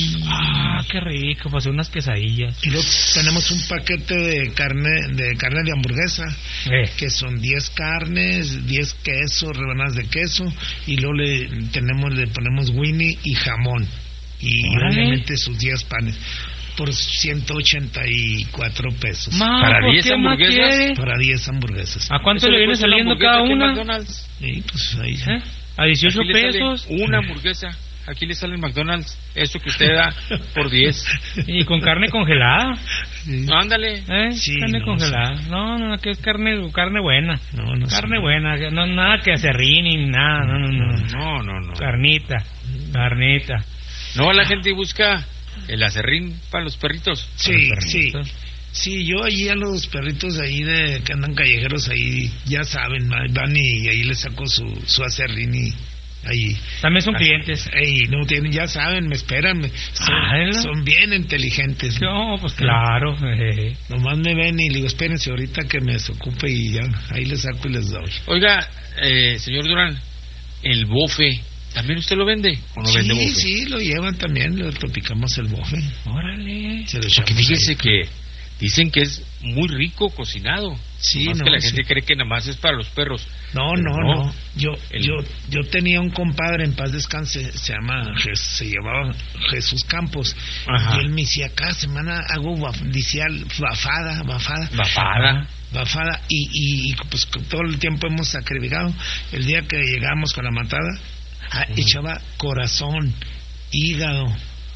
[SPEAKER 3] Ah, qué rico. Para hacer unas quesadillas.
[SPEAKER 4] Y luego tenemos un paquete de carne de carne de hamburguesa,
[SPEAKER 3] Eh,
[SPEAKER 4] que son diez carnes, diez quesos, rebanadas de queso, y luego le tenemos le ponemos Winnie y jamón. Y
[SPEAKER 3] Órale.
[SPEAKER 4] obviamente sus diez panes por ciento ochenta y cuatro pesos.
[SPEAKER 3] ma,
[SPEAKER 2] Para
[SPEAKER 3] ¿por
[SPEAKER 2] diez
[SPEAKER 3] qué más
[SPEAKER 2] hamburguesas.
[SPEAKER 3] quiere?
[SPEAKER 4] Para diez hamburguesas.
[SPEAKER 3] ¿A cuánto
[SPEAKER 2] Eso
[SPEAKER 3] le viene
[SPEAKER 2] cuesta una
[SPEAKER 3] saliendo
[SPEAKER 2] hamburguesa
[SPEAKER 3] cada
[SPEAKER 2] aquí en
[SPEAKER 3] una?
[SPEAKER 2] McDonald's.
[SPEAKER 4] Sí, pues ahí.
[SPEAKER 3] ¿Eh? A dieciocho
[SPEAKER 2] Aquí le sale
[SPEAKER 3] pesos.
[SPEAKER 2] una hamburguesa. Aquí le sale en McDonald's. Eso que usted da por diez.
[SPEAKER 3] Y con carne congelada.
[SPEAKER 4] Sí.
[SPEAKER 2] No, ándale.
[SPEAKER 3] ¿Eh?
[SPEAKER 4] Sí,
[SPEAKER 3] carne
[SPEAKER 4] no,
[SPEAKER 3] congelada. No, no, que es carne carne buena.
[SPEAKER 4] No, no
[SPEAKER 3] Carne
[SPEAKER 4] sé.
[SPEAKER 3] buena. No, nada que acerrín ni nada. No, no, no.
[SPEAKER 2] No, no, no.
[SPEAKER 3] Carnita. Carnita.
[SPEAKER 2] No, la gente busca el acerrín para los perritos.
[SPEAKER 4] Sí,
[SPEAKER 3] Para los
[SPEAKER 4] sí.
[SPEAKER 3] perritos.
[SPEAKER 4] Sí, yo allí a los perritos ahí de que andan callejeros ahí, ya saben, ma- van y ahí les saco su, su acerrín y ahí.
[SPEAKER 3] También son
[SPEAKER 4] Así.
[SPEAKER 3] clientes.
[SPEAKER 4] Ey, no tienen, ya saben, me esperan, me- son,
[SPEAKER 3] Ah, ¿no?
[SPEAKER 4] son bien inteligentes.
[SPEAKER 3] No, pues claro. eh.
[SPEAKER 4] Nomás me ven y le digo, espérense ahorita que me desocupe y ya, ahí les saco y les doy.
[SPEAKER 2] Oiga, eh, señor Durán, el bofe, ¿también usted lo vende o no
[SPEAKER 4] sí,
[SPEAKER 2] vende bofe?
[SPEAKER 4] sí, lo llevan también, lo topicamos el bofe.
[SPEAKER 3] Órale.
[SPEAKER 4] Se lo
[SPEAKER 2] Porque
[SPEAKER 4] echamos
[SPEAKER 2] fíjese
[SPEAKER 4] ahí.
[SPEAKER 2] que dicen que es muy rico cocinado.
[SPEAKER 4] Sí,
[SPEAKER 2] Más
[SPEAKER 4] no,
[SPEAKER 2] que la
[SPEAKER 4] sí.
[SPEAKER 2] gente cree que nada más es para los perros.
[SPEAKER 4] No,
[SPEAKER 2] Pero
[SPEAKER 4] no,
[SPEAKER 2] no.
[SPEAKER 4] no. Yo,
[SPEAKER 2] El-
[SPEAKER 4] yo, yo tenía un compadre en paz descanse, se llama, Je- se llamaba Jesús Campos.
[SPEAKER 2] Ajá.
[SPEAKER 4] Y él me decía, cada semana hago, baf- decía bafada, bafada.
[SPEAKER 2] Bafada.
[SPEAKER 4] Bafada. Y, y, y, pues con todo el tiempo hemos sacrificado. El día que llegamos con la matada, ah, echaba corazón, hígado.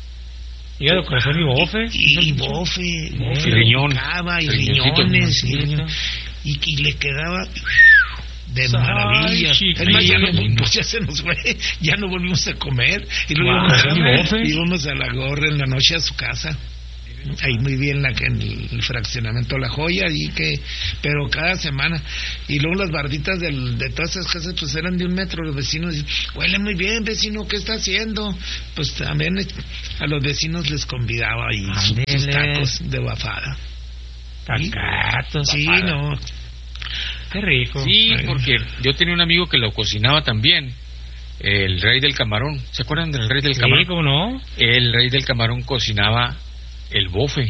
[SPEAKER 3] Hígado, corazón y bofe.
[SPEAKER 4] Y, y bofe, bofe,
[SPEAKER 2] Y riñón.
[SPEAKER 4] picaba, y
[SPEAKER 2] Riñoncito.
[SPEAKER 4] riñones, y,
[SPEAKER 3] Riñoncito.
[SPEAKER 4] y, y le quedaba de
[SPEAKER 3] Ay,
[SPEAKER 4] maravilla. Es más, ya, no,
[SPEAKER 2] chiquillo.
[SPEAKER 4] pues ya se nos fue, ya no volvimos a comer. Y luego
[SPEAKER 3] Guau,
[SPEAKER 4] íbamos, a,
[SPEAKER 3] ¿y bofe?
[SPEAKER 4] íbamos a la gorra en la noche a su casa. Ahí muy bien la que en el fraccionamiento La Joya, y que, pero cada semana. Y luego las barditas del, de todas esas casas pues eran de un metro. Los vecinos dicen, huele muy bien, vecino, ¿qué está haciendo? Pues también a los vecinos les convidaba ahí sus, sus tacos de bafada.
[SPEAKER 3] Tacatos,
[SPEAKER 4] sí,
[SPEAKER 3] bafada.
[SPEAKER 4] No.
[SPEAKER 3] Qué rico.
[SPEAKER 2] Sí, porque yo tenía un amigo que lo cocinaba también. El rey del camarón. ¿Se acuerdan del rey del
[SPEAKER 3] Sí,
[SPEAKER 2] camarón?
[SPEAKER 3] ¿cómo no?
[SPEAKER 2] El rey del camarón cocinaba el bofe.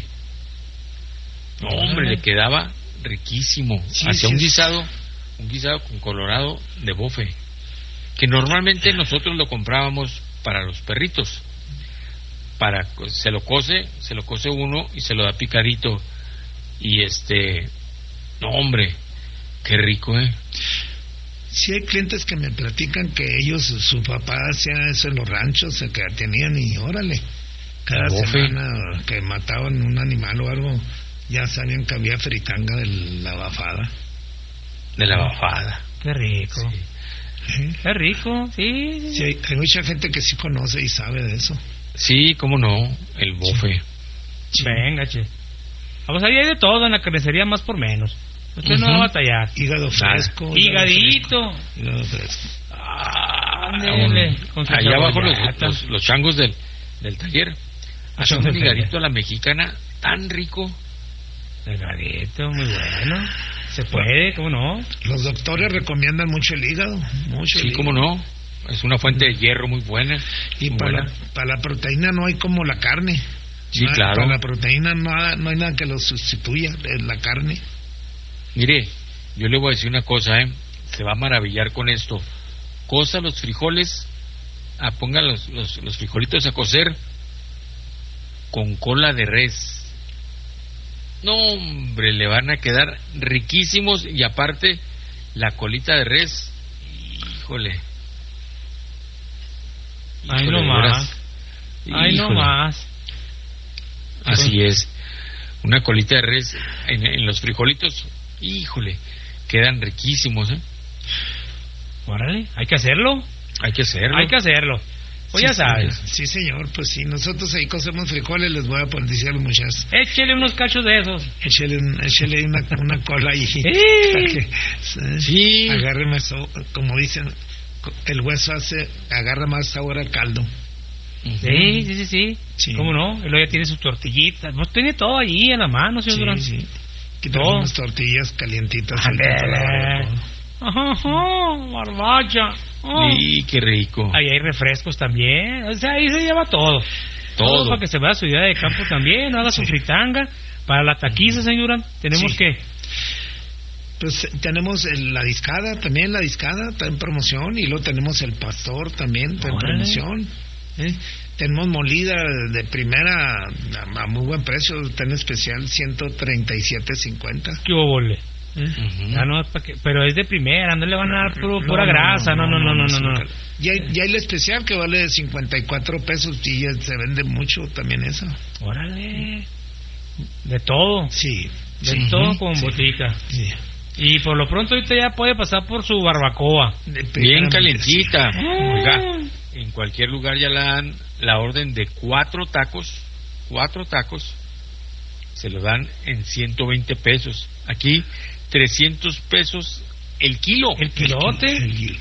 [SPEAKER 2] No, hombre, le quedaba riquísimo.
[SPEAKER 4] Sí,
[SPEAKER 2] Hacía
[SPEAKER 4] sí,
[SPEAKER 2] un
[SPEAKER 4] sí.
[SPEAKER 2] guisado, un guisado con colorado de bofe, que normalmente nosotros lo comprábamos para los perritos. Para se lo cose, se lo cose uno y se lo da picadito. Y este, no, hombre, qué rico, ¿eh?
[SPEAKER 4] Sí, hay clientes que me platican que ellos, su papá hacía eso en los ranchos, que tenían, y órale, cada
[SPEAKER 2] Bofe.
[SPEAKER 4] semana que mataban un animal o algo, ya sabían que había fritanga de la bafada.
[SPEAKER 2] De la bafada.
[SPEAKER 3] Qué rico.
[SPEAKER 4] ¿Eh?
[SPEAKER 3] Qué rico, sí.
[SPEAKER 4] Sí, hay, hay mucha gente que sí conoce y sabe de eso.
[SPEAKER 2] Sí, cómo no, el bofe.
[SPEAKER 3] Sí. Venga, che. Vamos, ahí hay de todo en la carnicería, más por menos. Usted uh-huh. no va a batallar.
[SPEAKER 4] Hígado fresco.
[SPEAKER 3] Higadito.
[SPEAKER 4] Hígado fresco.
[SPEAKER 3] Ah, ándele, con su
[SPEAKER 2] allá abajo los,
[SPEAKER 3] cebollata.
[SPEAKER 2] los, los changos del, del taller hacen un higadito a la mexicana tan rico.
[SPEAKER 3] Higadito, muy bueno. Se puede, ¿cómo no?
[SPEAKER 4] Los doctores recomiendan mucho el hígado. Mucho
[SPEAKER 2] Sí,
[SPEAKER 4] el
[SPEAKER 2] cómo
[SPEAKER 4] hígado.
[SPEAKER 2] no. Es una fuente de hierro muy buena.
[SPEAKER 4] Y
[SPEAKER 2] muy
[SPEAKER 4] para
[SPEAKER 2] buena.
[SPEAKER 4] la, para la proteína no hay como la carne.
[SPEAKER 2] Sí,
[SPEAKER 4] no,
[SPEAKER 2] claro.
[SPEAKER 4] Para la proteína no, hay- no hay nada que lo sustituya, es la carne.
[SPEAKER 2] Mire, yo le voy a decir una cosa, ¿eh? Se va a maravillar con esto. Cosa los frijoles, ah, ponga los, los, los frijolitos a cocer con cola de res. No, hombre, le van a quedar riquísimos, y aparte la colita de res, híjole.
[SPEAKER 3] Ay,
[SPEAKER 2] Híjole,
[SPEAKER 3] no
[SPEAKER 2] de
[SPEAKER 3] más.
[SPEAKER 2] veras.
[SPEAKER 3] Ay, no
[SPEAKER 2] Híjole.
[SPEAKER 3] más.
[SPEAKER 2] Así es. Una colita de res en, en los frijolitos, híjole, quedan riquísimos, ¿eh?
[SPEAKER 3] Órale, hay que hacerlo.
[SPEAKER 2] Hay que hacerlo.
[SPEAKER 3] Hay que hacerlo. Pues
[SPEAKER 4] Sí,
[SPEAKER 3] ya sabes.
[SPEAKER 4] Sí, señor, pues sí, nosotros ahí cocemos frijoles, les voy a poner, decir a los muchachos.
[SPEAKER 3] Échele unos cachos de esos.
[SPEAKER 4] Échele, un- échele una, una cola ahí.
[SPEAKER 3] ¡Eh!
[SPEAKER 4] Para que, ¿sí?
[SPEAKER 2] Sí.
[SPEAKER 4] Agarre más, so- como dicen, co- el hueso hace, agarra más sabor al caldo.
[SPEAKER 3] Sí, sí, sí, sí.
[SPEAKER 4] Sí.
[SPEAKER 3] ¿Cómo no? Y luego ya tiene sus tortillitas. Pues tiene todo ahí en la mano, señor
[SPEAKER 4] Sí,
[SPEAKER 3] Durán.
[SPEAKER 4] sí. Aquí
[SPEAKER 3] Todo.
[SPEAKER 4] tenemos unas tortillas calientitas.
[SPEAKER 3] Ándale.
[SPEAKER 4] ahorita para la-
[SPEAKER 3] Ajá, ajá, barbacha. Oh.
[SPEAKER 2] Y qué rico.
[SPEAKER 3] Ahí hay refrescos también. O sea, ahí se lleva todo.
[SPEAKER 2] Todo.
[SPEAKER 3] para que se vaya a su idea de campo también. No haga su fritanga. Para la taquiza, señora, tenemos
[SPEAKER 4] Sí.
[SPEAKER 3] que...
[SPEAKER 4] Pues tenemos el- la discada también, la discada está en promoción, y luego tenemos el pastor también está en
[SPEAKER 3] Órale.
[SPEAKER 4] promoción. ¿eh? Tenemos molida de primera a, a muy buen precio, está en especial ciento treinta y siete cincuenta.
[SPEAKER 3] ¿Qué óvole?
[SPEAKER 2] Ujú.
[SPEAKER 3] Ya no, es pa' que- pero es de primera, no le van a dar puro-
[SPEAKER 4] No,
[SPEAKER 3] pura
[SPEAKER 4] no,
[SPEAKER 3] grasa. No, no, no, no, no. no,
[SPEAKER 4] sí, Ya, hay- ya hay el especial que vale cincuenta y cuatro pesos y ya se vende mucho también eso.
[SPEAKER 3] Órale. De todo.
[SPEAKER 4] Sí.
[SPEAKER 3] De
[SPEAKER 4] sí.
[SPEAKER 3] todo
[SPEAKER 4] Ujú,
[SPEAKER 3] con
[SPEAKER 4] sí.
[SPEAKER 3] botica.
[SPEAKER 4] Sí.
[SPEAKER 3] Y por lo pronto ahorita ya puede pasar por su barbacoa.
[SPEAKER 4] De
[SPEAKER 2] Bien
[SPEAKER 4] primeramente,
[SPEAKER 2] calientita.
[SPEAKER 4] sí.
[SPEAKER 2] Oiga, en cualquier lugar ya la dan la orden de cuatro tacos, cuatro tacos, se lo dan en ciento veinte pesos. Aquí, trescientos pesos el kilo.
[SPEAKER 3] El pilote.
[SPEAKER 4] El-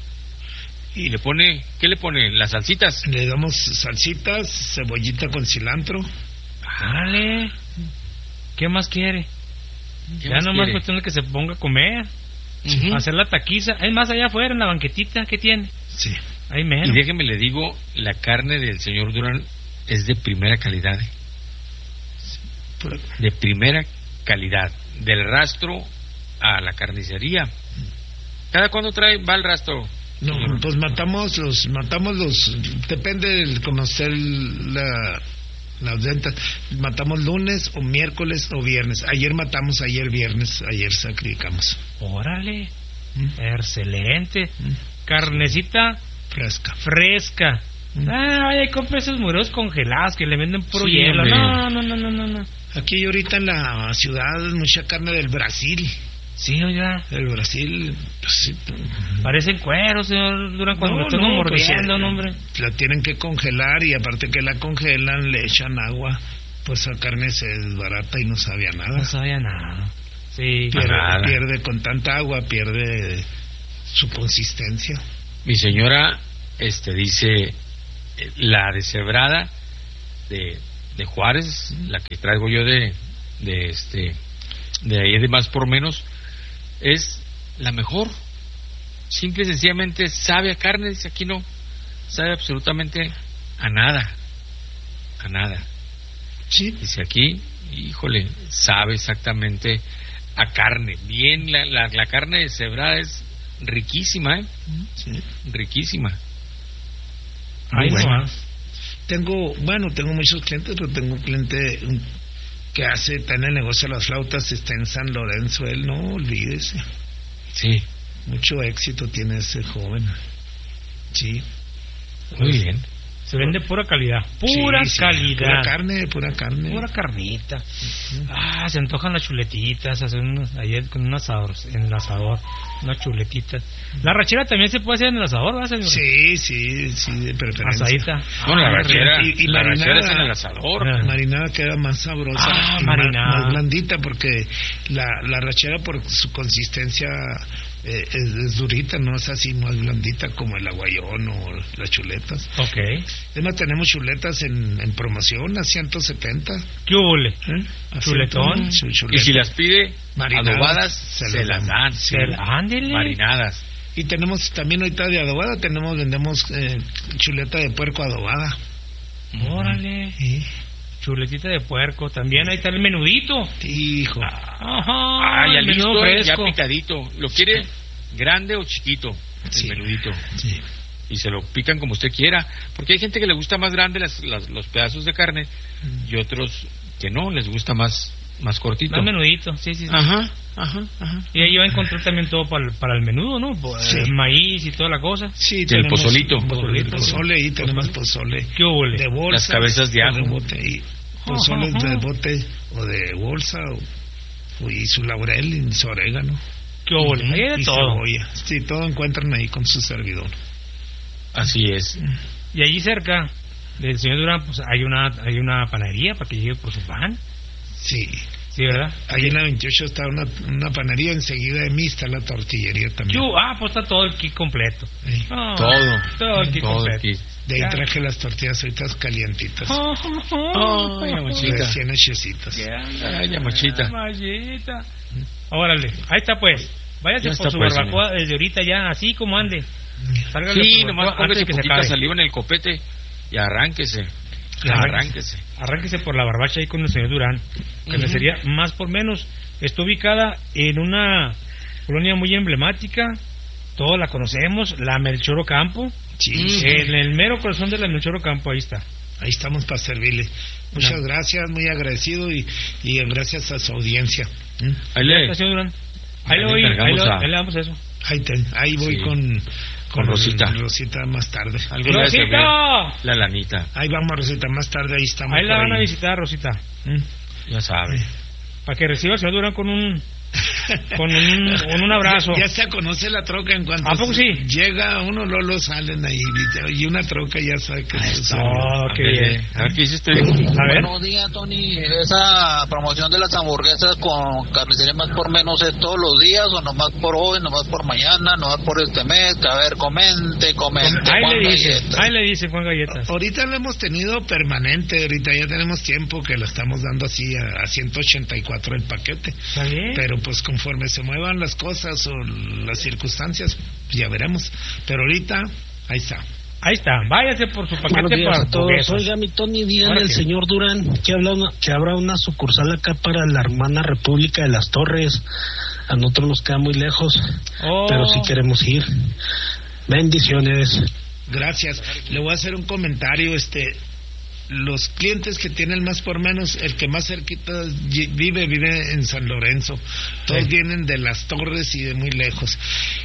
[SPEAKER 2] Y le pone, ¿qué le pone? Las salsitas.
[SPEAKER 4] Le damos salsitas, cebollita con cilantro.
[SPEAKER 3] Dale. ¿Qué más quiere?
[SPEAKER 2] ¿Qué
[SPEAKER 3] Ya
[SPEAKER 2] más
[SPEAKER 3] nomás
[SPEAKER 2] quiere?
[SPEAKER 3] cuestión de que se ponga a comer.
[SPEAKER 2] Ujú.
[SPEAKER 3] Hacer la taquiza. Es más, allá afuera, en la banquetita, ¿qué tiene?
[SPEAKER 4] Sí.
[SPEAKER 3] Ahí
[SPEAKER 2] Y
[SPEAKER 3] menos.
[SPEAKER 2] déjeme le digo, la carne del señor Durán es de primera calidad. ¿eh?
[SPEAKER 4] Por-
[SPEAKER 2] De primera calidad. Del rastro a la carnicería. ¿Cada cuándo trae, va el rastro?
[SPEAKER 4] No, pues matamos los, matamos los, depende del conocer la, las ventas. Matamos lunes o miércoles o viernes. Ayer matamos, ayer viernes, ayer sacrificamos.
[SPEAKER 3] Órale.
[SPEAKER 4] ¿Mm?
[SPEAKER 3] Excelente.
[SPEAKER 4] ¿Mm?
[SPEAKER 3] Carnecita
[SPEAKER 4] Fresca.
[SPEAKER 3] fresca.
[SPEAKER 4] ¿Mm?
[SPEAKER 3] Ah, vaya, y compra esos muros congelados que le venden puro
[SPEAKER 2] Sí,
[SPEAKER 3] hielo.
[SPEAKER 2] hombre.
[SPEAKER 3] No, no, no, no, no, no.
[SPEAKER 4] Aquí ahorita en la ciudad mucha carne del Brasil.
[SPEAKER 3] Sí, oiga.
[SPEAKER 4] El Brasil, pues sí.
[SPEAKER 3] Parecen cueros, señor Durán, cuando
[SPEAKER 4] No,
[SPEAKER 3] lo están
[SPEAKER 4] no, pues,
[SPEAKER 3] mordiendo,
[SPEAKER 4] eh,
[SPEAKER 3] no, hombre.
[SPEAKER 4] La tienen que congelar, y aparte que la congelan le echan agua pues la carne se desbarata y no sabía nada.
[SPEAKER 3] No sabía nada. Sí,
[SPEAKER 4] pierde,
[SPEAKER 2] nada.
[SPEAKER 4] pierde con tanta agua, pierde su consistencia.
[SPEAKER 2] Mi señora este dice, la deshebrada de, de Juárez, la que traigo yo de, de este de ahí de más por menos, es la mejor. Simple y sencillamente sabe a carne, dice, aquí no sabe absolutamente a nada, a nada.
[SPEAKER 4] Sí.
[SPEAKER 2] Dice, aquí, híjole, sabe exactamente a carne. Bien, la, la, la carne deshebrada es riquísima, ¿eh?
[SPEAKER 4] Sí.
[SPEAKER 2] Riquísima.
[SPEAKER 4] Ay, bueno. Tengo, bueno, tengo muchos clientes, pero tengo un cliente que hace, está en el negocio de las flautas, está en San Lorenzo, él no, olvídese.
[SPEAKER 2] Sí.
[SPEAKER 4] Mucho éxito tiene ese joven. Sí.
[SPEAKER 2] Muy bien.
[SPEAKER 3] Se vende pura calidad. Pura
[SPEAKER 4] sí, sí,
[SPEAKER 3] calidad.
[SPEAKER 4] Pura carne, pura carne.
[SPEAKER 3] Pura carnita. Ah, se antojan las chuletitas. Hacer unos, ayer con un asador, en el asador, unas chuletitas. La rachera también se puede hacer en el asador, ¿verdad, señor?
[SPEAKER 4] Sí, sí, sí, de preferencia.
[SPEAKER 3] Asadita.
[SPEAKER 2] Bueno, la
[SPEAKER 3] Ah,
[SPEAKER 2] rachera,
[SPEAKER 4] y, y
[SPEAKER 2] la
[SPEAKER 4] marinada,
[SPEAKER 2] rachera es en el asador.
[SPEAKER 4] Ah, marinada queda más sabrosa.
[SPEAKER 3] Ah,
[SPEAKER 4] y
[SPEAKER 3] marinada.
[SPEAKER 4] Más, más blandita, porque la, la rachera por su consistencia eh, es, es durita, no es así más blandita como el aguayón o las chuletas.
[SPEAKER 3] Ok.
[SPEAKER 4] Además tenemos chuletas en, en promoción a ciento setenta.
[SPEAKER 3] ¿Qué hule?
[SPEAKER 4] ¿Eh? A
[SPEAKER 3] Chuletón.
[SPEAKER 4] ciento, su
[SPEAKER 2] Y si las pide
[SPEAKER 4] marinadas,
[SPEAKER 2] adobadas,
[SPEAKER 4] se,
[SPEAKER 2] se las dan.
[SPEAKER 3] Se la- ándele.
[SPEAKER 2] Marinadas.
[SPEAKER 4] Y tenemos también ahorita de adobada, tenemos, vendemos eh, chuleta de puerco adobada.
[SPEAKER 3] Órale.
[SPEAKER 4] Sí.
[SPEAKER 3] Chuletita de puerco. También ahí está el menudito.
[SPEAKER 4] Hijo.
[SPEAKER 3] Ajá.
[SPEAKER 2] Ah, ya
[SPEAKER 3] el menudo
[SPEAKER 2] listo, eh, ya
[SPEAKER 3] fresco.
[SPEAKER 2] picadito. ¿Lo quiere grande o chiquito?
[SPEAKER 4] Sí.
[SPEAKER 2] El menudito.
[SPEAKER 4] Sí.
[SPEAKER 2] Y se lo pican como usted quiera. Porque hay gente que le gusta más grande las, las, los pedazos de carne y otros que no, les gusta más, más cortito.
[SPEAKER 3] Más menudito, sí, sí, sí.
[SPEAKER 2] Ajá, ajá, ajá.
[SPEAKER 3] Y ahí va a encontrar también todo para el, para el menudo, ¿no? Pues,
[SPEAKER 4] Sí.
[SPEAKER 3] el maíz y toda la cosa.
[SPEAKER 4] Sí,
[SPEAKER 2] Del
[SPEAKER 4] tenemos
[SPEAKER 2] pozolito.
[SPEAKER 4] pozolito, pozole y tenemos pozole
[SPEAKER 3] ¿Qué huele?
[SPEAKER 4] de bolsa,
[SPEAKER 2] Las cabezas de
[SPEAKER 4] o
[SPEAKER 2] ajo.
[SPEAKER 4] bote, y pozole
[SPEAKER 3] Ajá, ajá.
[SPEAKER 4] de bote o de bolsa o, o y su laurel y su orégano.
[SPEAKER 3] ¿Qué huele?
[SPEAKER 4] Ujú,
[SPEAKER 3] Ahí hay de
[SPEAKER 4] y
[SPEAKER 3] todo.
[SPEAKER 4] cebolla. Sí, todo encuentran ahí con su servidor.
[SPEAKER 2] Así es.
[SPEAKER 3] Y allí cerca del señor Durán, pues hay una hay una panadería para que llegue por su pan.
[SPEAKER 4] Sí.
[SPEAKER 3] Sí, ¿verdad?
[SPEAKER 4] Ahí en la veintiocho está una, una panadería, enseguida de mí está la tortillería también.
[SPEAKER 3] Yo, ah, pues está todo el kit completo.
[SPEAKER 4] Sí.
[SPEAKER 3] Ah,
[SPEAKER 2] Todo.
[SPEAKER 3] Todo el kit
[SPEAKER 2] Todo el
[SPEAKER 3] completo.
[SPEAKER 2] kit.
[SPEAKER 4] De ahí
[SPEAKER 3] Ya.
[SPEAKER 4] traje las tortillas ahorita calientitas.
[SPEAKER 2] Ay, amachita.
[SPEAKER 4] Recién hechecitas.
[SPEAKER 2] Ay, amachita.
[SPEAKER 3] Machita. Órale, ahí está pues. Váyase
[SPEAKER 2] Ya
[SPEAKER 3] por
[SPEAKER 2] está,
[SPEAKER 3] su
[SPEAKER 2] pues,
[SPEAKER 3] barbacoa desde ahorita ya, así como ande. Sálgale
[SPEAKER 2] Sí,
[SPEAKER 3] por su
[SPEAKER 2] nomás
[SPEAKER 3] barbacoa antes
[SPEAKER 2] póngase
[SPEAKER 3] de que se
[SPEAKER 2] poquita
[SPEAKER 3] acabe.
[SPEAKER 2] saliva en el copete y arránquese.
[SPEAKER 3] Claro.
[SPEAKER 2] Arránquese.
[SPEAKER 3] Arránquese por la barbacha ahí con el señor Durán. Carnicería más por menos. Está ubicada en una colonia muy emblemática. Todos la conocemos, la Melchor Ocampo.
[SPEAKER 4] Sí.
[SPEAKER 3] En el mero corazón de la Melchor Ocampo, ahí está.
[SPEAKER 4] Ahí estamos para servirle. Muchas
[SPEAKER 3] No.
[SPEAKER 4] gracias, muy agradecido y, y gracias a su audiencia. ¿Mm?
[SPEAKER 2] Ahí le,
[SPEAKER 3] Gracias, señor Durán. Ahí,
[SPEAKER 2] Ahí
[SPEAKER 3] le
[SPEAKER 2] le
[SPEAKER 3] voy, ahí,
[SPEAKER 2] encargamos
[SPEAKER 3] lo-
[SPEAKER 2] a-
[SPEAKER 3] ahí le damos eso.
[SPEAKER 4] Ahí, te- ahí voy
[SPEAKER 2] Sí.
[SPEAKER 4] con,
[SPEAKER 2] Con Rosita.
[SPEAKER 4] Rosita más tarde.
[SPEAKER 2] algo le va a servir
[SPEAKER 3] ¡Rosita!
[SPEAKER 2] la lanita.
[SPEAKER 4] Ahí vamos, Rosita, más tarde, ahí estamos.
[SPEAKER 3] Ahí la
[SPEAKER 4] por
[SPEAKER 3] van a
[SPEAKER 4] ahí.
[SPEAKER 3] visitar, Rosita.
[SPEAKER 4] ¿Mm?
[SPEAKER 2] Ya sabe.
[SPEAKER 3] Para que reciba al señor Durán con un con un, con un abrazo.
[SPEAKER 4] Ya, ya se conoce la troca en cuanto
[SPEAKER 3] ¿A poco sí?
[SPEAKER 4] llega uno, Lolo salen ahí y una troca ya sabe que se sabe.
[SPEAKER 3] Oh, qué bien.
[SPEAKER 2] A ver qué dice usted.
[SPEAKER 3] A ver.
[SPEAKER 10] Buenos días, Tony. ¿Esa promoción de las hamburguesas con carnicería más por menos es todos los días o nomás por hoy, nomás por mañana, nomás por este mes? A ver, comente, comente.
[SPEAKER 3] Ahí
[SPEAKER 10] Juan
[SPEAKER 3] le dice,
[SPEAKER 10] Galletas.
[SPEAKER 3] ahí le dice Juan Galletas.
[SPEAKER 4] Ahorita lo hemos tenido permanente, ahorita ya tenemos tiempo que lo estamos dando así a, a ciento ochenta y cuatro el paquete.
[SPEAKER 3] ¿Está bien?
[SPEAKER 4] Pero pues conforme se muevan las cosas o las circunstancias, pues ya veremos. Pero ahorita, ahí está.
[SPEAKER 3] Ahí está, váyase por su
[SPEAKER 8] Buenos
[SPEAKER 3] paquete
[SPEAKER 8] días
[SPEAKER 3] para
[SPEAKER 8] a todos.
[SPEAKER 3] hamburguesas.
[SPEAKER 8] Oiga, mi Tony, dígale
[SPEAKER 3] Ahora
[SPEAKER 8] al
[SPEAKER 3] qué.
[SPEAKER 8] señor Durán que, habla una- que habrá una sucursal acá para la hermana República de las Torres. A nosotros nos queda muy lejos,
[SPEAKER 3] Oh.
[SPEAKER 8] pero sí queremos ir. Bendiciones.
[SPEAKER 4] Gracias. Le voy a hacer un comentario, este... Los clientes que tienen más por menos, el que más cerquita y- vive, vive en San Lorenzo. Todos
[SPEAKER 2] Sí.
[SPEAKER 4] vienen de las Torres y de muy lejos.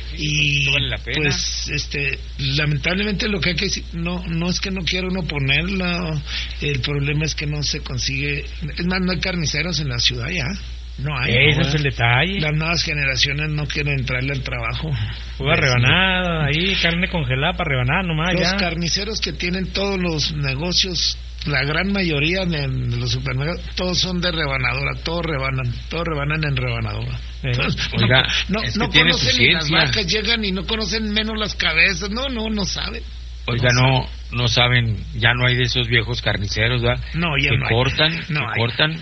[SPEAKER 4] Y
[SPEAKER 2] Vale la pena.
[SPEAKER 4] pues, este, lamentablemente lo que hay que decir, no, no es que no quiera uno ponerla, el problema es que no se consigue. Es más, no hay carniceros en la ciudad ya. No hay.
[SPEAKER 3] Ese
[SPEAKER 4] ¿no?
[SPEAKER 3] es el detalle.
[SPEAKER 4] Las nuevas generaciones no quieren entrarle al trabajo.
[SPEAKER 3] Pura rebanada, ahí carne congelada para rebanar nomás
[SPEAKER 4] Los
[SPEAKER 3] ya.
[SPEAKER 4] carniceros que tienen todos los negocios la gran mayoría de, de los supermercados, todos son de rebanadora, todos rebanan, todos rebanan en rebanadora.
[SPEAKER 2] Eh, oiga,
[SPEAKER 4] no,
[SPEAKER 2] es
[SPEAKER 4] no,
[SPEAKER 2] que
[SPEAKER 4] no conocen ni las
[SPEAKER 2] ciencia.
[SPEAKER 4] vacas, llegan y no conocen menos las cabezas, no, no, no saben.
[SPEAKER 2] Oiga, no, no saben, ya no hay de esos viejos carniceros, ¿verdad?
[SPEAKER 4] No, ya
[SPEAKER 2] que
[SPEAKER 4] no hay.
[SPEAKER 2] cortan,
[SPEAKER 4] No
[SPEAKER 2] que
[SPEAKER 4] hay.
[SPEAKER 2] cortan